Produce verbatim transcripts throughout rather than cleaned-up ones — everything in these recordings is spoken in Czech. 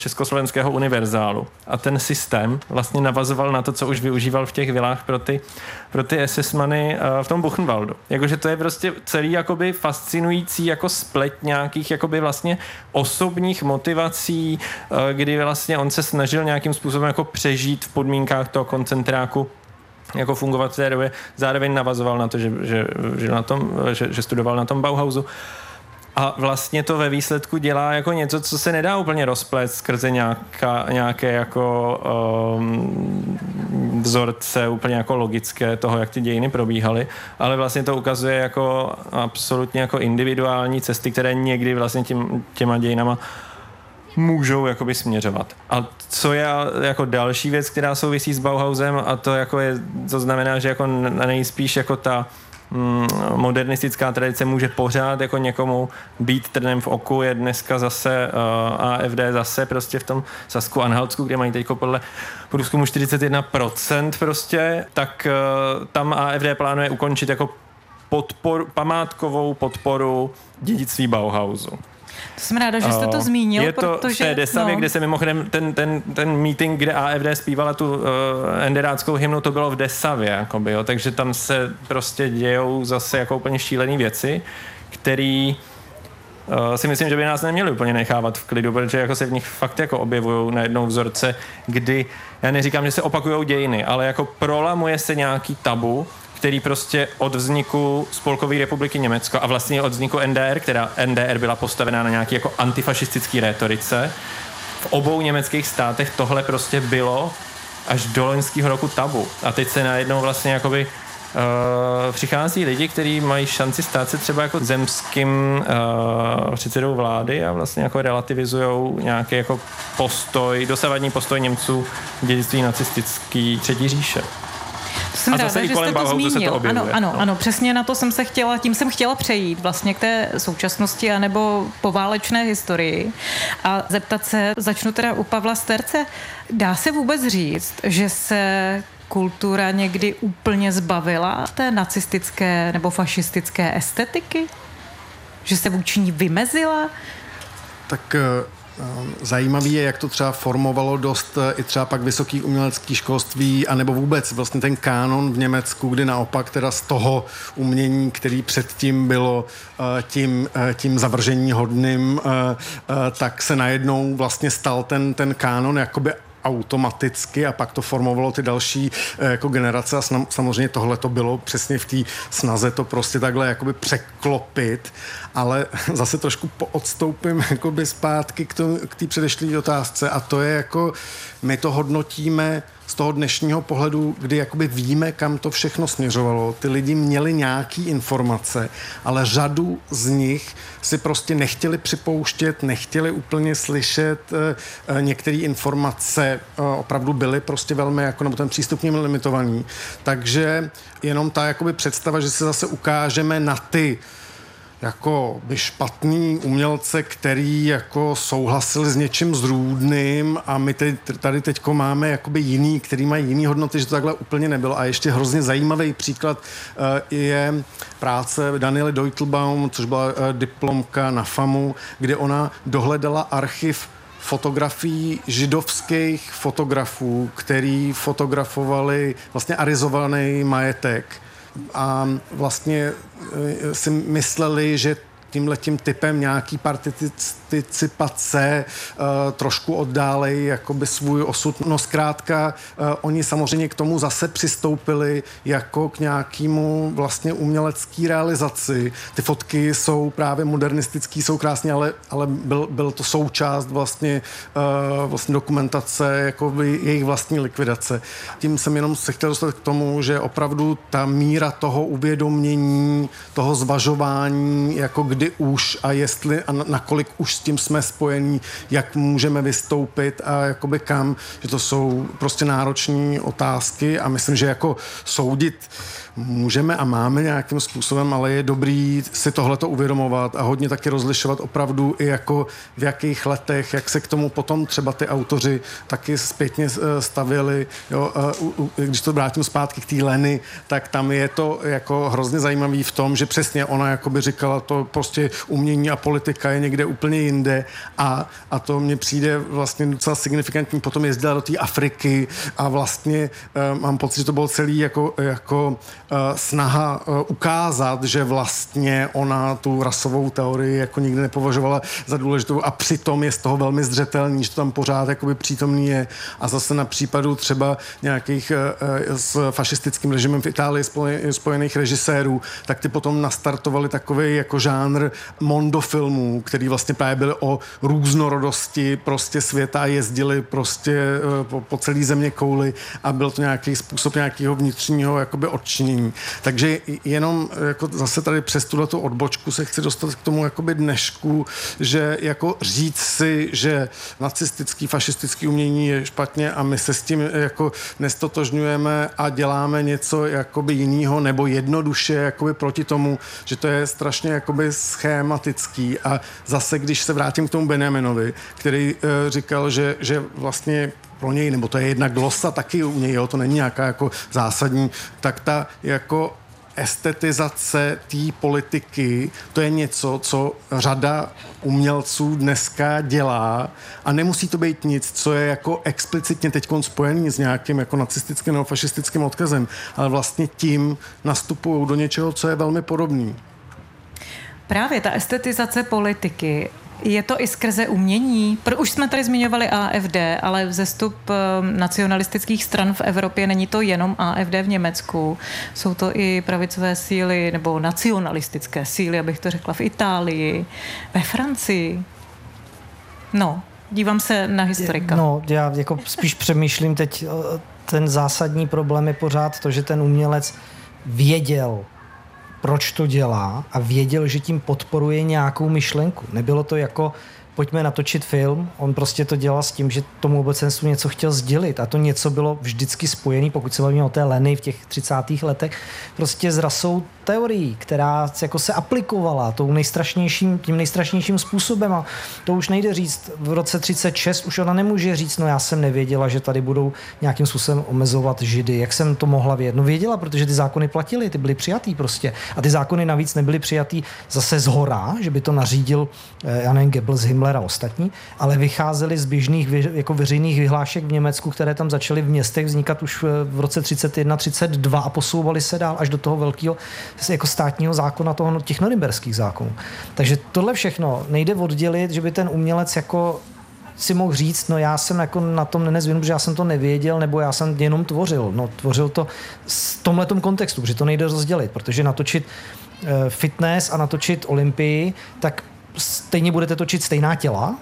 československého univerzálu. A ten systém vlastně navazoval na to, co už využíval v těch vilách pro ty, pro ty esesmany v tom Buchenwaldu. Jakože to je prostě celý jakoby fascinující jako splet nějakých jakoby vlastně osobních motivací, kdy vlastně on se snažil nějakým způsobem jako přežít v podmínkách toho koncentráku, jako fungovat v té době. Zároveň navazoval na to, že, že, že, na tom, že, že studoval na tom Bauhausu. A vlastně to ve výsledku dělá jako něco, co se nedá úplně rozplést skrze nějaká, nějaké jako um, vzorce úplně jako logické toho, jak ty dějiny probíhaly, ale vlastně to ukazuje jako absolutně jako individuální cesty, které někdy vlastně tím, těma dějinama můžou jakoby směřovat. A co je jako další věc, která souvisí s Bauhausem, a to jako je, to znamená, že jako nejspíš jako ta modernistická tradice může pořád jako někomu být trnem v oku, je dneska zase uh, A F D zase prostě v tom Sasku-Anhaltsku, kde mají teďko podle průzkumu čtyřicet jedna procent prostě, tak uh, tam A F D plánuje ukončit jako podporu, památkovou podporu dědictví Bauhausu. To jsem ráda, že jste to zmínil, je to protože... v té Desavě, no. Kde se mimochodem ten, ten, ten meeting, kde A F D zpívala tu uh, enderáckou hymnu, to bylo v Desavě, jakoby, jo, takže tam se prostě dějou zase jako úplně šílený věci, který uh, si myslím, že by nás neměli úplně nechávat v klidu, protože jako se v nich fakt jako objevují najednou vzorce, kdy, já neříkám, že se opakujou dějiny, ale jako prolamuje se nějaký tabu, který prostě od vzniku Spolkové republiky Německo a vlastně od vzniku N D R, která N D R byla postavená na nějaký jako antifašistický rétorice, v obou německých státech tohle prostě bylo až do loňského roku tabu. A teď se najednou vlastně jakoby uh, přichází lidi, kteří mají šanci stát se třeba jako zemským uh, předsedou vlády a vlastně jako relativizujou nějaký jako postoj, dosavadní postoj Němců v dědictví nacistický Třetí říše. Jsem a ráda, zase že i kolem jste to Bauhausu zmínil. Se to objevuje. Ano, ano, no. ano, přesně na to jsem se chtěla, tím jsem chtěla přejít vlastně k té současnosti anebo poválečné historii a zeptat se, začnu teda u Pavla Sterce. Dá se vůbec říct, že se kultura někdy úplně zbavila té nacistické nebo fašistické estetiky? Že se vůči ní vymezila? Tak zajímavý je, jak to třeba formovalo dost i třeba pak vysoký umělecký školství, anebo vůbec vlastně ten kánon v Německu, kdy naopak teda z toho umění, který předtím bylo tím, tím zavržení hodným, tak se najednou vlastně stal ten, ten kánon jakoby automaticky a pak to formovalo ty další jako generace a samozřejmě tohle to bylo přesně v té snaze to prostě takhle jakoby překlopit, ale zase trošku odstoupím jakoby zpátky k té předešlé otázce a to je jako, my to hodnotíme z toho dnešního pohledu, kdy jakoby víme, kam to všechno směřovalo. Ty lidi měli nějaký informace, ale řadu z nich si prostě nechtěli připouštět, nechtěli úplně slyšet. Některé informace opravdu byly prostě velmi, jako, nebo ten přístup ním limitovaný. Takže jenom ta jakoby představa, že se zase ukážeme na ty jako by špatný umělce, který jako souhlasili s něčím zrůdným a my tady, tady teďko máme jakoby jiný, který mají jiný hodnoty, že to takhle úplně nebylo. A ještě hrozně zajímavý příklad uh, je práce Daniely Deutelbaum, což byla uh, diplomka na FAMu, kde ona dohledala archiv fotografií židovských fotografů, který fotografovali vlastně arizovaný majetek. A vlastně si mysleli, že tímhletím typem nějaký participace uh, trošku oddálej jakoby svůj osud. No zkrátka, uh, oni samozřejmě k tomu zase přistoupili jako k nějakému vlastně umělecký realizaci. Ty fotky jsou právě modernistický, jsou krásně, ale, ale byl, byl to součást vlastně, uh, vlastně dokumentace jakoby jejich vlastní likvidace. Tím jsem jenom se chtěl dostat k tomu, že opravdu ta míra toho uvědomění, toho zvažování, jako kdy už a jestli a nakolik už s tím jsme spojení, jak můžeme vystoupit a jakoby kam, že to jsou prostě náročné otázky a myslím, že jako soudit můžeme a máme nějakým způsobem, ale je dobrý si tohleto uvědomovat a hodně taky rozlišovat opravdu i jako v jakých letech, jak se k tomu potom třeba ty autoři taky zpětně stavěli. Jo, když to vrátím zpátky k té Leny, tak tam je to jako hrozně zajímavý v tom, že přesně ona jakoby říkala, to prostě umění a politika je někde úplně jinde a, a to mně přijde vlastně docela signifikantní. Potom jezdila do té Afriky a vlastně uh, mám pocit, že to bylo celý jako, jako uh, snaha uh, ukázat, že vlastně ona tu rasovou teorii jako nikdy nepovažovala za důležitou a přitom je z toho velmi zřetelný, že to tam pořád jakoby přítomný je. A zase na případu třeba nějakých uh, s fašistickým režimem v Itálii spojených režisérů, tak ty potom nastartovali takový jako žánr mondofilmů, který vlastně právě byly o různorodosti prostě světa a jezdili prostě po, po celé země kouli a byl to nějaký způsob nějakého vnitřního jakoby odčinění. Takže jenom jako zase tady přes tuhletu odbočku se chci dostat k tomu jakoby dnešku, že jako říct si, že nacistický, fašistický umění je špatně a my se s tím jako nestotožňujeme a děláme něco jakoby jinýho nebo jednoduše jakoby proti tomu, že to je strašně jakoby schématický. A zase, když se vrátím k tomu Benjaminovi, který uh, říkal, že, že vlastně pro něj, nebo to je jedna glosa taky u něj, jo, to není nějaká jako zásadní, tak ta jako estetizace té politiky, to je něco, co řada umělců dneska dělá a nemusí to být nic, co je jako explicitně teď spojený s nějakým jako nacistickým nebo fašistickým odkazem, ale vlastně tím nastupují do něčeho, co je velmi podobný. Právě ta estetizace politiky, je to i skrze umění? Už jsme tady zmiňovali A F D, ale vzestup nacionalistických stran v Evropě není to jenom A F D v Německu. Jsou to i pravicové síly nebo nacionalistické síly, abych to řekla, v Itálii, ve Francii. No, dívám se na historika. No, já jako spíš přemýšlím teď, ten zásadní problém je pořád to, že ten umělec věděl, proč to dělá a věděl, že tím podporuje nějakou myšlenku. Nebylo to jako, pojďme natočit film, on prostě to dělal s tím, že tomu obecenstvu něco chtěl sdělit a to něco bylo vždycky spojené, pokud se bavíme o té Leny v těch třicátých letech, prostě s rasou teorií, která jako se aplikovala tou nejstrašnějším, tím nejstrašnějším způsobem a to už nejde říct. V roce třicet šest už ona nemůže říct, no já jsem nevěděla, že tady budou nějakým způsobem omezovat Židy. Jak jsem to mohla vědět? No věděla, protože ty zákony platily, ty byly přijatý prostě. A ty zákony navíc nebyly přijatý zase zhora, že by to nařídil, já nevím, Goebbels, Himmler a ostatní, ale vycházely z běžných jako veřejných vyhlášek v Německu, které tam začaly v městech vznikat už v roce třicet jedna třicet dva a posouvaly se dál až do toho velkého jako státního zákona, toho, těch norimberských zákonů. Takže tohle všechno nejde oddělit, že by ten umělec jako si mohl říct, no já jsem jako na tom nenezvinu, protože já jsem to nevěděl, nebo já jsem jenom tvořil. No tvořil to v tomhletom kontextu, protože to nejde rozdělit, protože natočit uh, fitness a natočit Olympii, tak stejně budete točit stejná těla,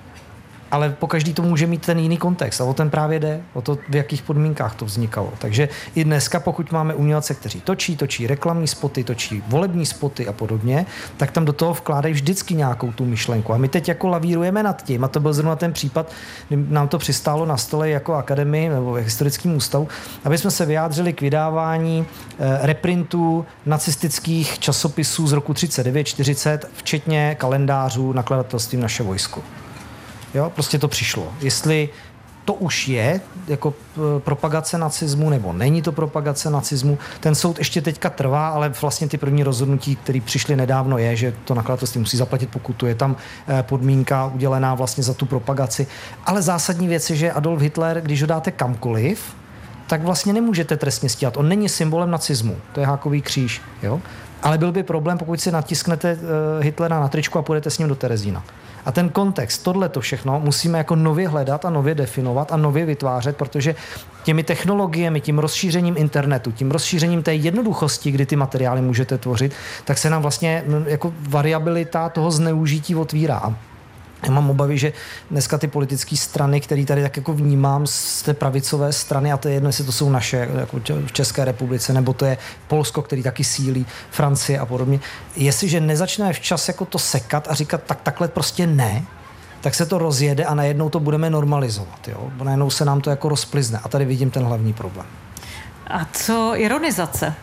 ale po každý to může mít ten jiný kontext a o ten právě jde, o to, v jakých podmínkách to vznikalo. Takže i dneska, pokud máme umělce, kteří točí, točí reklamní spoty, točí volební spoty a podobně, tak tam do toho vkládají vždycky nějakou tu myšlenku. A my teď jako lavírujeme nad tím, a to byl zrovna ten případ, kdy nám to přistálo na stole jako akademii nebo historickým ústavu, aby jsme se vyjádřili k vydávání eh, reprintů nacistických časopisů z roku třicet devět čtyřicet, včetně kalendářů nakladatelstvím Naše vojsko. Jo, prostě to přišlo. Jestli to už je jako propagace nacismu, nebo není to propagace nacismu, ten soud ještě teďka trvá, ale vlastně ty první rozhodnutí, které přišly nedávno, je, že to nakladatelství musí zaplatit pokutu, je tam podmínka udělená vlastně za tu propagaci. Ale zásadní věc je, že Adolf Hitler, když ho dáte kamkoliv, tak vlastně nemůžete trestně stíhat. On není symbolem nacismu. To je hákový kříž. Jo? Ale byl by problém, pokud si natisknete Hitlera na tričku a půjdete s ním do Terezína. A ten kontext, tohleto všechno musíme jako nově hledat a nově definovat a nově vytvářet, protože těmi technologiemi, tím rozšířením internetu, tím rozšířením té jednoduchosti, kdy ty materiály můžete tvořit, tak se nám vlastně jako variabilita toho zneužití otvírá. Já mám obavy, že dneska ty politické strany, které tady tak jako vnímám z té pravicové strany, a to je jedno, jestli to jsou naše, jako v České republice, nebo to je Polsko, který taky sílí, Francie a podobně, jestliže nezačneme včas jako to sekat a říkat, tak takhle prostě ne, tak se to rozjede a najednou to budeme normalizovat. Jo? Najednou se nám to jako rozplizne. A tady vidím ten hlavní problém. A co ironizace?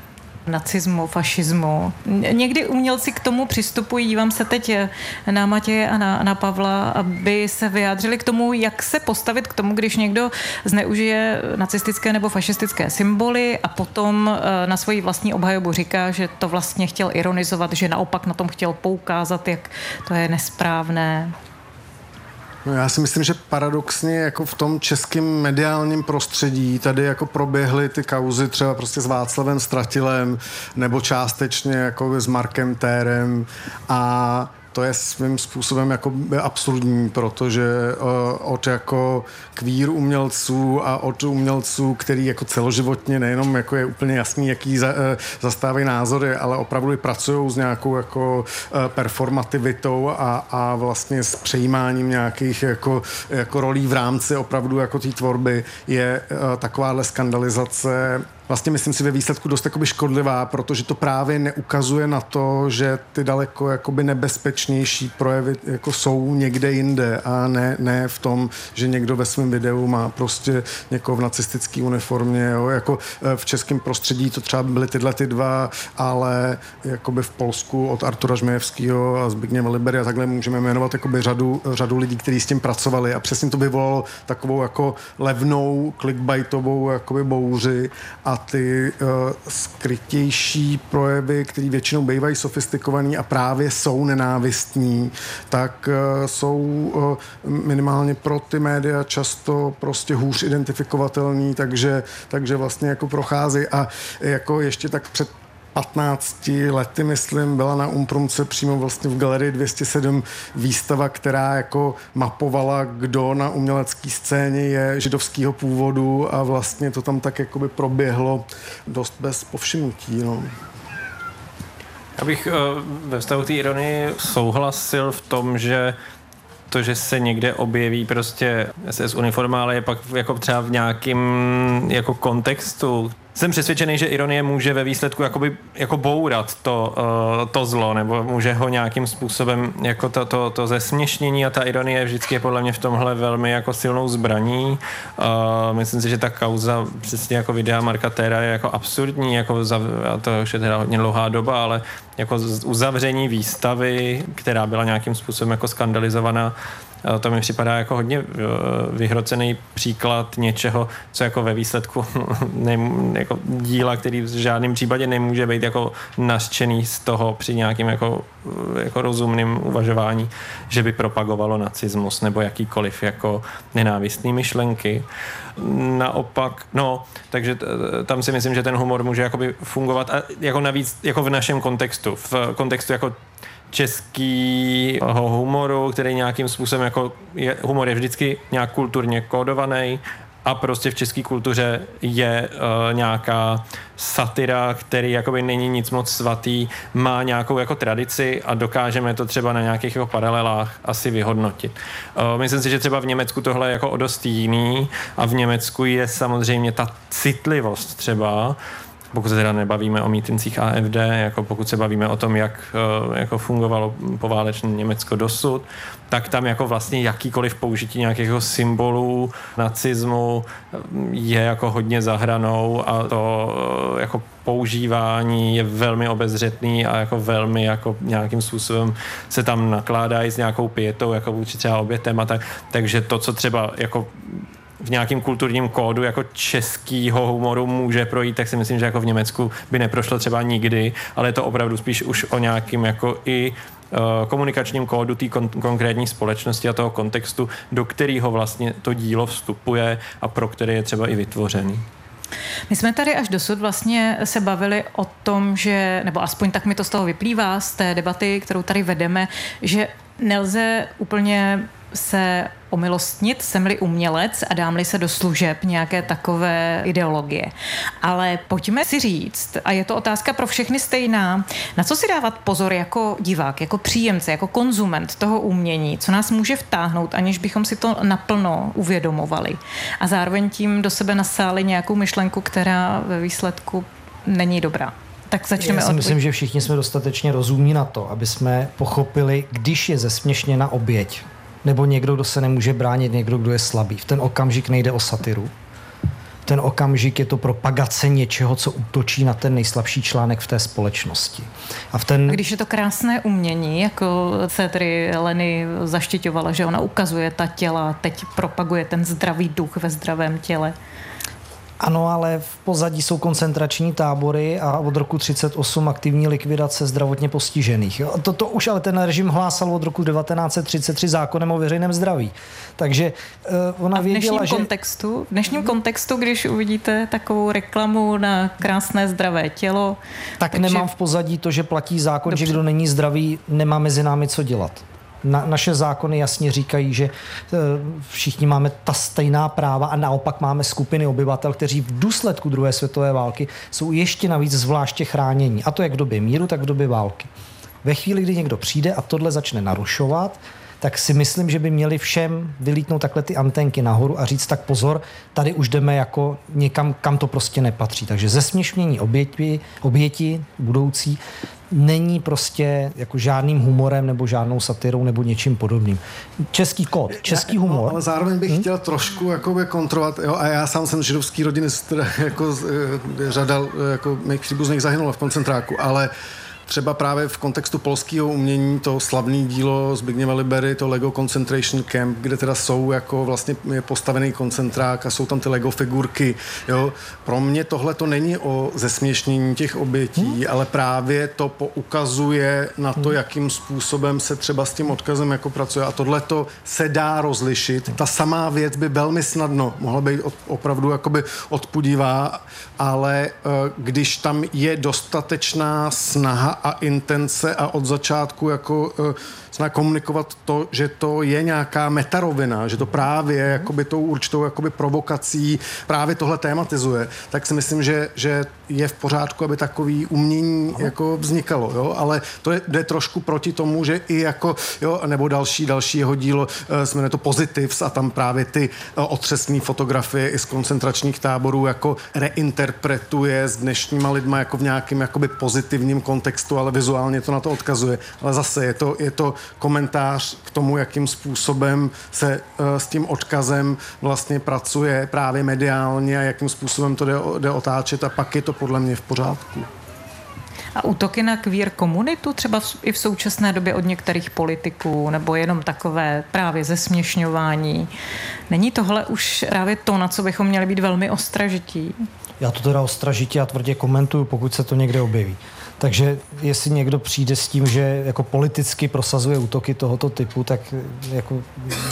nacismu, fašismu. Někdy umělci k tomu přistupují, dívám se teď na Matěje a na, na Pavla, aby se vyjádřili k tomu, jak se postavit k tomu, když někdo zneužije nacistické nebo fašistické symboly a potom na svoji vlastní obhajobu říká, že to vlastně chtěl ironizovat, že naopak na tom chtěl poukázat, jak to je nesprávné. No já si myslím, že paradoxně jako v tom českém mediálním prostředí tady jako proběhly ty kauzy třeba prostě s Václavem Stratilem nebo částečně jako s Markem Térem a to je svým způsobem jako absurdní, protože uh, od jako queer umělců a od umělců, který jako celoživotně nejenom jako je úplně jasný, jaký za, uh, zastávají názory, ale opravdu pracují s nějakou jako uh, performativitou a, a vlastně s přejímáním nějakých jako, jako rolí v rámci opravdu jako té tvorby je uh, takováhle skandalizace vlastně myslím si ve výsledku dost jakoby škodlivá, protože to právě neukazuje na to, že ty daleko jakoby nebezpečnější projevy jako jsou někde jinde a ne, ne v tom, že někdo ve svém videu má prostě někoho v nacistické uniformě, jo, jako v českém prostředí to třeba byly tyhle ty dva, ale jakoby v Polsku od Artura Žmejevského a Zbigněva Libery a takhle můžeme jmenovat jakoby řadu, řadu lidí, kteří s tím pracovali a přesně to vyvolalo takovou jako levnou clickbaitovou jakoby bouři a ty uh, skrytější projevy, které většinou bývají sofistikovaný a právě jsou nenávistní, tak uh, jsou uh, minimálně pro ty média často prostě hůř identifikovatelný, takže, takže vlastně jako procházejí a jako ještě tak před patnácti lety, myslím, byla na Umprumce přímo vlastně v galerii dvě stě sedm výstava, která jako mapovala, kdo na umělecké scéně je židovského původu a vlastně to tam tak jakoby proběhlo dost bez povšimnutí, no. Já bych uh, ve vztahu té ironii souhlasil v tom, že to, že se někde objeví prostě S S uniforma, ale je pak jako třeba v nějakém jako kontextu. Jsem přesvědčený, že ironie může ve výsledku jakoby, jako bourat to, uh, to zlo, nebo může ho nějakým způsobem jako to, to, to zesměšnění a ta ironie vždycky je podle mě v tomhle velmi jako silnou zbraní. Uh, myslím si, že ta kauza přesně jako videa Marka Téra je jako absurdní, jako za, a to už je teda hodně dlouhá doba, ale jako uzavření výstavy, která byla nějakým způsobem jako skandalizovaná, to mi připadá jako hodně vyhrocený příklad něčeho, co jako ve výsledku ne, jako díla, který v žádném případě nemůže být jako nařčený z toho při nějakým jako, jako rozumným uvažování, že by propagovalo nacismus nebo jakýkoliv jako nenávistný myšlenky. Naopak, no, takže t- tam si myslím, že ten humor může jakoby fungovat a jako navíc jako v našem kontextu, v kontextu jako českého humoru, který nějakým způsobem jako je, humor je vždycky nějak kulturně kódovaný a prostě v české kultuře je uh, nějaká satira, který jakoby není nic moc svatý, má nějakou jako tradici a dokážeme to třeba na nějakých jako paralelách asi vyhodnotit. Uh, myslím si, že třeba v Německu tohle je jako o dost jiný a v Německu je samozřejmě ta citlivost třeba, pokud se teda nebavíme o mítincích A F D, jako pokud se bavíme o tom, jak jako fungovalo poválečné Německo dosud, tak tam jako vlastně jakýkoliv použití nějakého symbolů nacismu je jako hodně za hranou a to jako používání je velmi obezřetný a jako velmi jako nějakým způsobem se tam nakládají s nějakou pietou, jako vůči třeba obětem a tak. Takže to, co třeba jako v nějakém kulturním kódu jako českýho humoru může projít, tak si myslím, že jako v Německu by neprošlo třeba nikdy, ale je to opravdu spíš už o nějakým jako i uh, komunikačním kódu té kon- konkrétní společnosti a toho kontextu, do kterého vlastně to dílo vstupuje a pro který je třeba i vytvořený. My jsme tady až dosud vlastně se bavili o tom, že, nebo aspoň tak mi to z toho vyplývá, z té debaty, kterou tady vedeme, že nelze úplně se omilostnit, jsem-li umělec a dám-li se do služeb nějaké takové ideologie. Ale pojďme si říct, a je to otázka pro všechny stejná, na co si dávat pozor jako divák, jako příjemce, jako konzument toho umění, co nás může vtáhnout, aniž bychom si to naplno uvědomovali. A zároveň tím do sebe nasáli nějakou myšlenku, která ve výsledku není dobrá. Tak začneme. Já si myslím, že všichni jsme dostatečně rozumní na to, aby jsme pochopili, když je zesměšněna oběť, nebo někdo, kdo se nemůže bránit, někdo, kdo je slabý. V ten okamžik nejde o satiru. ten okamžik je to propagace něčeho, co útočí na ten nejslabší článek v té společnosti. A v ten... Když je to krásné umění, jako se tedy Leny zaštiťovala, že ona ukazuje ta těla, teď propaguje ten zdravý duch ve zdravém těle. Ano, ale v pozadí jsou koncentrační tábory a od roku třicet osm aktivní likvidace zdravotně postižených. To, to už ale ten režim hlásal od roku devatenáct set třicet tři zákonem o veřejném zdraví. Takže uh, ona a v věděla, dnešním že... Kontextu, v dnešním kontextu, když uvidíte takovou reklamu na krásné zdravé tělo... Tak takže... nemám v pozadí to, že platí zákon, Dobře. že kdo není zdravý, nemá mezi námi co dělat. Na, naše zákony jasně říkají, že e, všichni máme ta stejná práva a naopak máme skupiny obyvatel, kteří v důsledku druhé světové války jsou ještě navíc zvláště chránění. A to jak v době míru, tak v době války. Ve chvíli, kdy někdo přijde a tohle začne narušovat, tak si myslím, že by měli všem vylítnout takhle ty antenky nahoru a říct tak pozor, tady už jdeme jako někam, kam to prostě nepatří. Takže zesměšnění oběti, oběti budoucí není prostě jako žádným humorem nebo žádnou satirou nebo něčím podobným. Český kód, český já, humor. No, ale zároveň bych hmm? chtěl trošku jakoby kontrolovat, jo, a já sám jsem židovský rodiny, jako řada jako mých příbuzných zahynula v koncentráku, ale třeba právě v kontextu polského umění to slavné dílo Zbigniewa Libery, to Lego Concentration Camp, kde teda jsou jako vlastně je postavený koncentrák a jsou tam ty Lego figurky, jo. Pro mě tohle to není o zesměšnění těch obětí, hmm. ale právě to poukazuje na to, hmm. jakým způsobem se třeba s tím odkazem jako pracuje a tohle to se dá rozlišit. Ta samá věc by velmi snadno mohla být opravdu jakoby odpudivá, ale když tam je dostatečná snaha a intence a od začátku jako uh, snaha komunikovat to, že to je nějaká metarovina, že to právě jakoby tou určitou jakoby provokací právě tohle tématizuje, tak si myslím, že, že je v pořádku, aby takový umění jako vznikalo, jo, ale to je, jde trošku proti tomu, že i jako, jo, nebo další, další jeho dílo, uh, se jmenuje to Positives a tam právě ty uh, otřesné fotografie i z koncentračních táborů jako reinterpretuje s dnešníma lidma jako v nějakém jakoby pozitivním kontextu, ale vizuálně to na to odkazuje. Ale zase je to, je to komentář k tomu, jakým způsobem se uh, s tím odkazem vlastně pracuje právě mediálně a jakým způsobem to jde, jde otáčet a pak je to podle mě v pořádku. A útoky na queer komunitu třeba v, i v současné době od některých politiků nebo jenom takové právě zesměšňování. Není tohle už právě to, na co bychom měli být velmi ostražití? Já to teda ostražitě a tvrdě komentuju, pokud se to někde objeví. Takže jestli někdo přijde s tím, že jako politicky prosazuje útoky tohoto typu, tak jako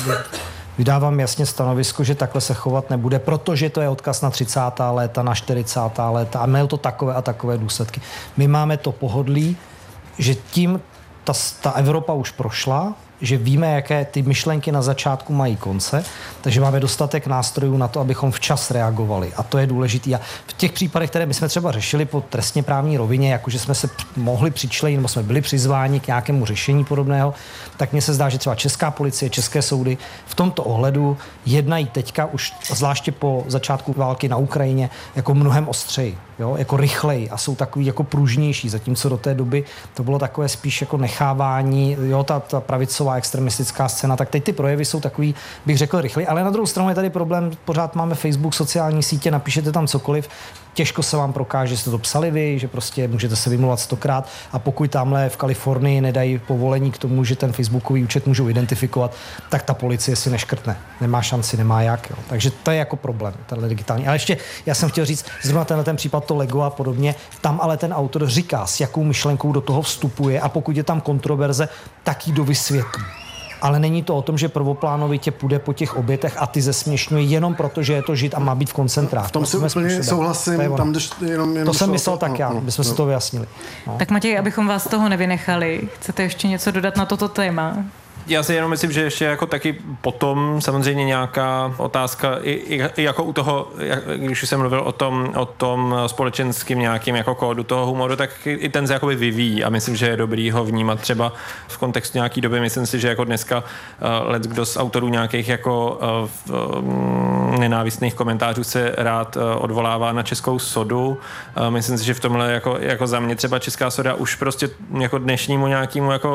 vydávám jasně stanovisko, že takhle se chovat nebude, protože to je odkaz na třicátá léta, na čtyřicátá léta a mají to takové a takové důsledky. My máme to pohodlí, že tím ta, ta Evropa už prošla, že víme, jaké ty myšlenky na začátku mají konce, takže máme dostatek nástrojů na to, abychom včas reagovali. A to je důležité. A v těch případech, které my jsme třeba řešili po trestně právní rovině, jakože jsme se mohli přičlenit, nebo jsme byli přizváni k nějakému řešení podobného, tak mně se zdá, že třeba česká policie, české soudy v tomto ohledu jednají teďka už zvláště po začátku války na Ukrajině jako mnohem ostřeji, jo? Jako rychleji a jsou takový jako pružnější, zatímco do té doby to bylo takové spíš jako nechávání, jo, ta, ta pravicová extremistická scéna, tak teď ty projevy jsou takový, bych řekl, rychlý, ale na druhou stranu je tady problém, pořád máme Facebook, sociální sítě, napíšete tam cokoliv, těžko se vám prokáže, že jste to psali vy, že prostě můžete se vymluvat stokrát a pokud tamhle v Kalifornii nedají povolení k tomu, že ten facebookový účet můžou identifikovat, tak ta policie si neškrtne. Nemá šanci, nemá jak. Jo. Takže to je jako problém, tenhle digitální. Ale ještě, já jsem chtěl říct, zrovna tenhle ten případ to Lego a podobně, tam ale ten autor říká, s jakou myšlenkou do toho vstupuje a pokud je tam kontroverze, tak ji dovysvětlí. Ale není to o tom, že prvoplánovitě půjde po těch obětech a ty zesměšňuje jenom proto, že je to žid a má být v koncentráku. V tom si úplně souhlasím. Tam jenom, jenom to jsem myslel to, tak no, já, no, bychom no. si to vyjasnili. No. Tak Matěj, abychom vás toho nevynechali, chcete ještě něco dodat na toto téma? Já si jenom myslím, že ještě jako taky potom samozřejmě nějaká otázka, i, i, i jako u toho, jak, když jsem mluvil o tom, o tom společenským nějakým jako kódu toho humoru, tak i ten se jakoby vyvíjí a myslím, že je dobrý ho vnímat třeba v kontextu nějaký doby. Myslím si, že jako dneska uh, leckdo z autorů nějakých jako uh, uh, nenávistných komentářů se rád uh, odvolává na českou sodu. Uh, myslím si, že v tomhle jako, jako za mě třeba česká soda už prostě jako dnešnímu nějakému jako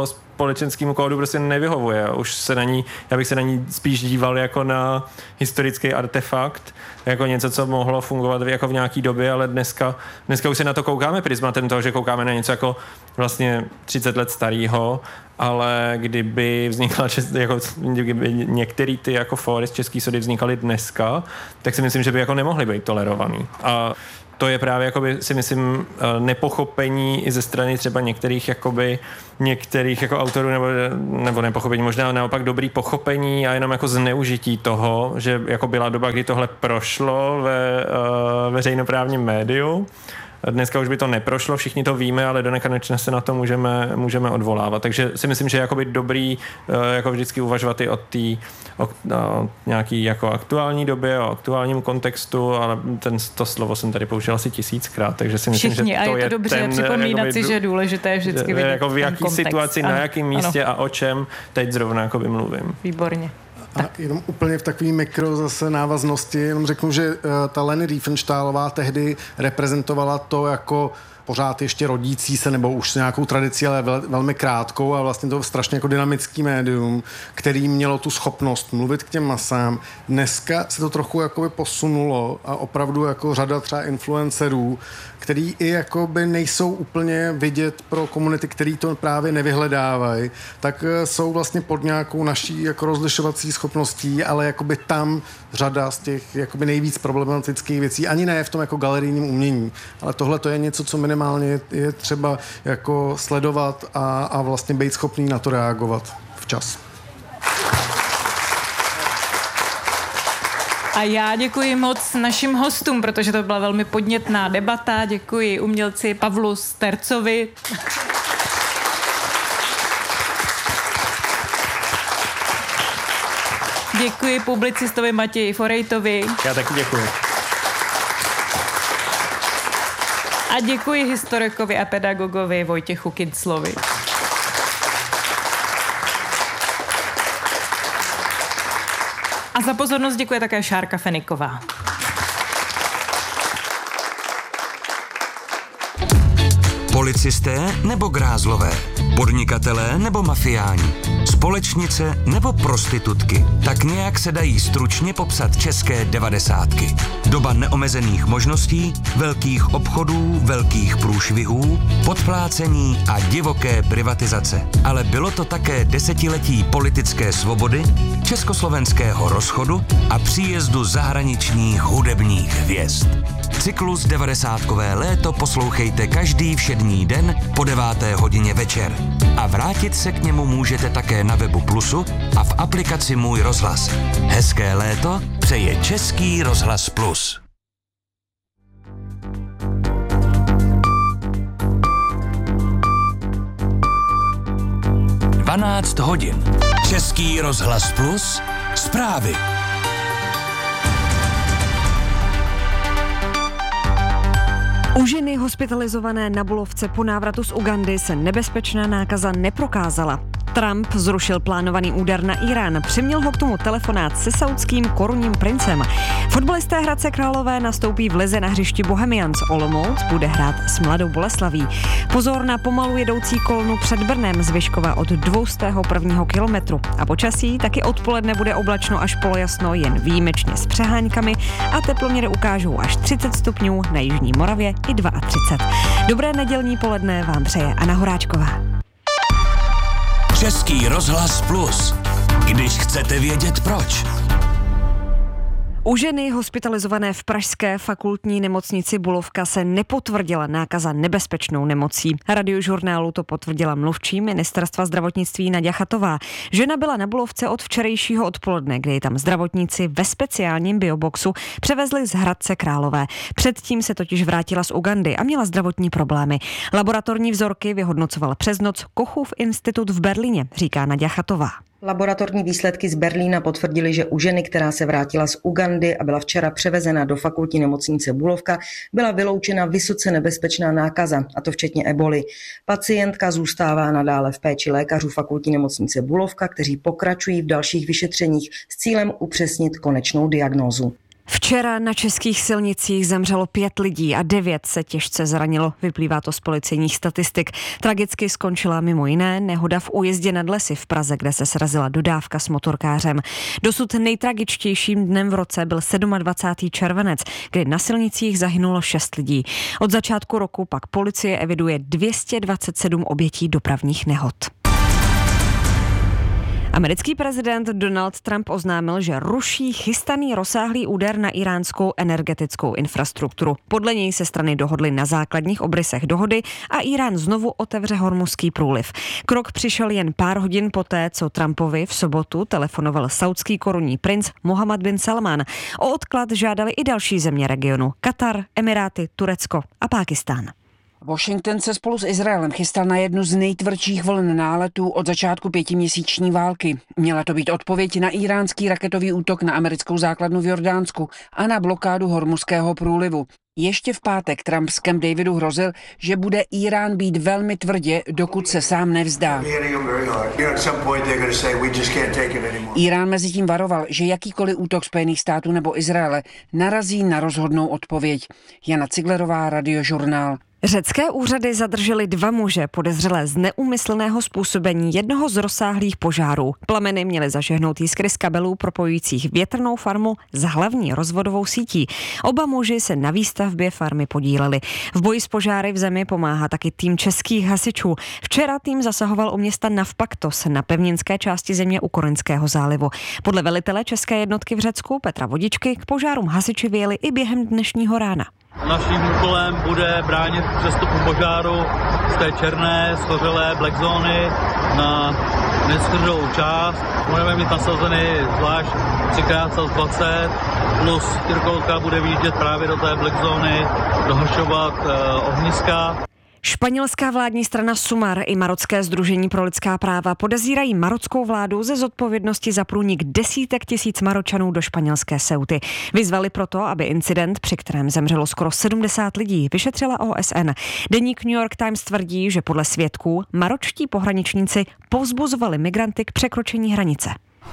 společenskému kódu prostě nevyhovuje. Už se na ní, já bych se na ní spíš díval jako na historický artefakt, jako něco, co mohlo fungovat jako v nějaký době, ale dneska, dneska už se na to koukáme prismatem toho, že koukáme na něco jako vlastně třicet let starýho, ale kdyby vznikla, jako, kdyby některý ty jako fóry z Český sody vznikaly dneska, tak si myslím, že by jako nemohly být tolerovaný. A to je právě, jakoby, si myslím, nepochopení i ze strany třeba některých, jakoby, některých jako autorů, nebo, nebo nepochopení, možná naopak dobrý pochopení a jenom jako zneužití toho, že jako byla doba, kdy tohle prošlo ve uh, veřejnoprávním médiu. Dneska už by to neprošlo, všichni to víme, ale do nekonečna se na to můžeme, můžeme odvolávat. Takže si myslím, že je jakoby dobrý jako vždycky uvažovat i o té o, o nějaký jako aktuální době, o aktuálním kontextu, ale ten, to slovo jsem tady použil asi tisíckrát, takže si myslím, všichni, že to a je to je dobře ten, připomínat jakoby, si, že je důležité vždycky vidět jako v jaký kontext. situaci, ano, na jakém místě ano. a o čem teď zrovna jakoby mluvím. Výborně. A jenom úplně v takový mikro zase návaznosti, jenom řeknu, že uh, ta Leni Riefenstahlová tehdy reprezentovala to jako pořád ještě rodící se, nebo už nějakou tradici, ale vel, velmi krátkou a vlastně to strašně jako dynamický médium, který mělo tu schopnost mluvit k těm masám. Dneska se to trochu jakoby posunulo a opravdu jako řada třeba influencerů, který i jakoby nejsou úplně vidět pro komunity, který to právě nevyhledávají, tak jsou vlastně pod nějakou naší jako rozlišovací schopností, ale jakoby tam řada z těch jakoby nejvíc problematických věcí, ani ne v tom jako galerijním umění, ale tohle to je něco, co minimálně je třeba jako sledovat a, a vlastně být schopný na to reagovat včas. A já děkuji moc našim hostům, protože to byla velmi podnětná debata. Děkuji umělci Pavlu Stercovi. Děkuji publicistovi Matěji Forejtovi. Já taky děkuji. A děkuji historikovi a pedagogovi Vojtěchu Kinclovi. A za pozornost děkuje také Šárka Feniková. Policisté nebo grázlové? Podnikatelé nebo mafiáni? Společnice nebo prostitutky? Tak nějak se dají stručně popsat české devadesátky. Doba neomezených možností, velkých obchodů, velkých průšvihů, podplácení a divoké privatizace. Ale bylo to také desetiletí politické svobody, československého rozchodu a příjezdu zahraničních hudebních hvězd. Cyklus devadesátkové léto poslouchejte každý všední den po deváté hodině večer. A vrátit se k němu můžete také na webu Plusu a v aplikaci Můj rozhlas. Hezké léto přeje Český rozhlas Plus. dvanáct hodin. Český rozhlas Plus. Zprávy. U ženy hospitalizované na Bulovce po návratu z Ugandy se nebezpečná nákaza neprokázala. Trump zrušil plánovaný úder na Irán, přiměl ho k tomu telefonát se saudským korunním princem. Fotbalisté Hradce Králové nastoupí v lize na hřišti Bohemians. Olomouc bude hrát s Mladou Boleslaví. Pozor na pomalu jedoucí kolonu před Brnem z Vyškova od dvoustého prvního kilometru. A počasí taky odpoledne bude oblačno až polojasno, jen výjimečně s přeháňkami a teploměry ukážou až třicet stupňů, na jižní Moravě i třicet dva. Dobré nedělní poledne vám přeje Anna Horáčková. Český rozhlas Plus. Když chcete vědět proč. U ženy hospitalizované v pražské fakultní nemocnici Bulovka se nepotvrdila nákaza nebezpečnou nemocí. Radiožurnálu to potvrdila mluvčí ministerstva zdravotnictví Naďa Chatová. Žena byla na Bulovce od včerejšího odpoledne, kdy ji tam zdravotníci ve speciálním bioboxu převezli z Hradce Králové. Předtím se totiž vrátila z Ugandy a měla zdravotní problémy. Laboratorní vzorky vyhodnocoval přes noc Kochův institut v Berlíně, říká Naďa Chatová. Laboratorní výsledky z Berlína potvrdily, že u ženy, která se vrátila z Ugandy a byla včera převezena do fakultní nemocnice Bulovka, byla vyloučena vysoce nebezpečná nákaza, a to včetně eboli. Pacientka zůstává nadále v péči lékařů fakultní nemocnice Bulovka, kteří pokračují v dalších vyšetřeních s cílem upřesnit konečnou diagnózu. Včera na českých silnicích zemřelo pět lidí a devět se těžce zranilo. Vyplývá to z policejních statistik. Tragicky skončila mimo jiné nehoda v Újezdě nad Lesy v Praze, kde se srazila dodávka s motorkářem. Dosud nejtragičtějším dnem v roce byl dvacátého sedmého červenec, kdy na silnicích zahynulo šest lidí. Od začátku roku pak policie eviduje dvě stě dvacet sedm obětí dopravních nehod. Americký prezident Donald Trump oznámil, že ruší chystaný rozsáhlý úder na iránskou energetickou infrastrukturu. Podle něj se strany dohodly na základních obrysech dohody a Irán znovu otevře Hormuzský průliv. Krok přišel jen pár hodin poté, co Trumpovi v sobotu telefonoval saudský korunní princ Mohammed bin Salman. O odklad žádali i další země regionu: Katar, Emiráty, Turecko a Pákistán. Washington se spolu s Izraelem chystal na jednu z nejtvrdších vln náletů od začátku pětiměsíční války. Měla to být odpověď na iránský raketový útok na americkou základnu v Jordánsku a na blokádu Hormuzského průlivu. Ještě v pátek Trump s Camp Davidu hrozil, že bude Irán bít velmi tvrdě, dokud se sám nevzdá. Irán mezitím varoval, že jakýkoliv útok Spojených států nebo Izraele narazí na rozhodnou odpověď. Jana Ciglerová, Radiožurnál. Řecké úřady zadržely dva muže podezřelé z neúmyslného způsobení jednoho z rozsáhlých požárů. Plameny měly zažehnout jiskry z kabelů propojujících větrnou farmu s hlavní rozvodovou sítí. Oba muži se na výstavbě farmy podíleli. V boji s požáry v zemi pomáhá taky tým českých hasičů. Včera tým zasahoval u města Navpaktos na pevninské části země u Korinského zálivu. Podle velitele české jednotky v Řecku Petra Vodičky k požárům hasiči vyjeli i během dnešního rána. Naším úkolem bude bránit přestupu požáru z té černé, schořelé black zóny na neschořelou část. Budeme mít nasazeny zvlášť tři krát dvacet plus čtyřkolka bude vyjíždět právě do té black zóny, dohašovat eh, ohniska. Španělská vládní strana Sumar i Marocké sdružení pro lidská práva podezírají marockou vládu ze zodpovědnosti za průnik desítek tisíc Maročanů do španělské Ceuty. Vyzvali proto, aby incident, při kterém zemřelo skoro sedmdesát lidí, vyšetřila O S N. Deník New York Times tvrdí, že podle svědků maročtí pohraničníci povzbuzovali migranty k překročení hranice.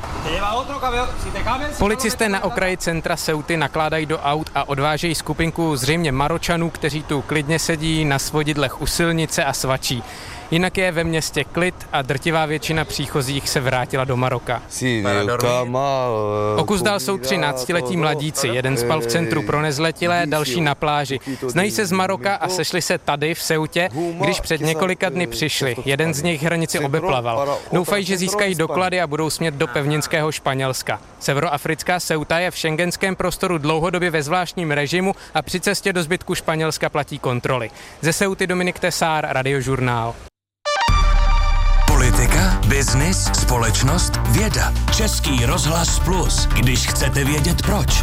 Policisté na okraji centra Ceuty nakládají do aut a odvážejí skupinku zřejmě Maročanů, kteří tu klidně sedí na svodidlech u silnice a svačí. Jinak je ve městě klid a drtivá většina příchozích se vrátila do Maroka. O kus dál jsou tři náctiletí mladíci, jeden spal v centru pro nezletilé, další na pláži. Znají se z Maroka a sešli se tady v Ceutě, když před několika dny přišli. Jeden z nich hranici obeplaval. Doufají, že získají doklady a budou smět do pevninského Španělska. Severoafrická Ceuta je v schengenském prostoru dlouhodobě ve zvláštním režimu a při cestě do zbytku Španělska platí kontroly. Ze Ceuty Dominik Tesár, Radiožurnál. Politika, biznis, společnost, věda. Český rozhlas Plus, když chcete vědět proč.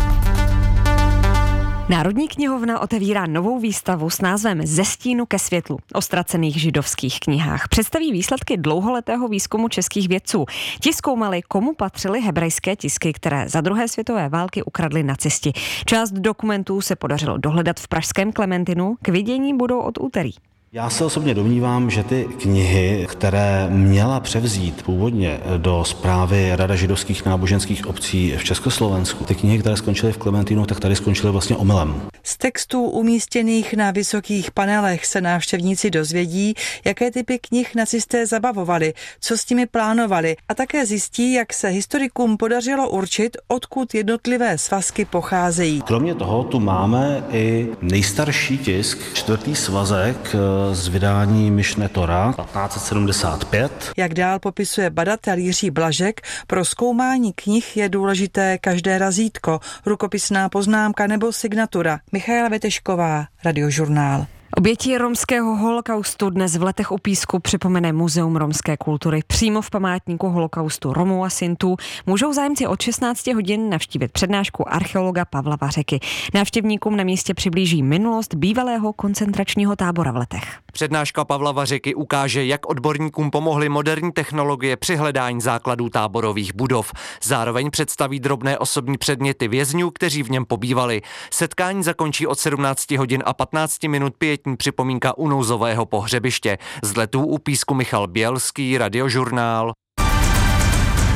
Národní knihovna otevírá novou výstavu s názvem Ze stínu ke světlu o ztracených židovských knihách. Představí výsledky dlouholetého výzkumu českých vědců. Ti zkoumali, komu patřily hebrejské tisky, které za druhé světové války ukradli nacisti. Část dokumentů se podařilo dohledat v pražském Klementinu, k vidění budou od úterý. Já se osobně domnívám, že ty knihy, které měla převzít původně do správy Rada židovských náboženských obcí v Československu, ty knihy, které skončily v Klementínu, tak tady skončily vlastně omylem. Z textů umístěných na vysokých panelech se návštěvníci dozvědí, jaké typy knih nacisté zabavovali, co s nimi plánovali a také zjistí, jak se historikům podařilo určit, odkud jednotlivé svazky pocházejí. Kromě toho tu máme i nejstarší tisk, čtvrtý svazek z vydání Mišne Tora patnáct set sedmdesát pět. Jak dál popisuje badatel Jiří Blažek, pro zkoumání knih je důležité každé razítko, rukopisná poznámka nebo signatura. Michaela Vetešková, Radiožurnál. Oběti romského holokaustu dnes v Letech u Písku připomene Muzeum romské kultury. Přímo v památníku holokaustu Romů a Sintů můžou zájemci od šestnáct hodin navštívit přednášku archeologa Pavla Vařeky. Návštěvníkům na místě přiblíží minulost bývalého koncentračního tábora v Letech. Přednáška Pavla Vařeky ukáže, jak odborníkům pomohly moderní technologie při hledání základů táborových budov. Zároveň představí drobné osobní předměty vězňů, kteří v něm pobývali. Setkání zakončí od sedmnáct hodin a patnáct minut pietní připomínka u nouzového pohřebiště. Z Letů u Písku Michal Bělský, Radiožurnál.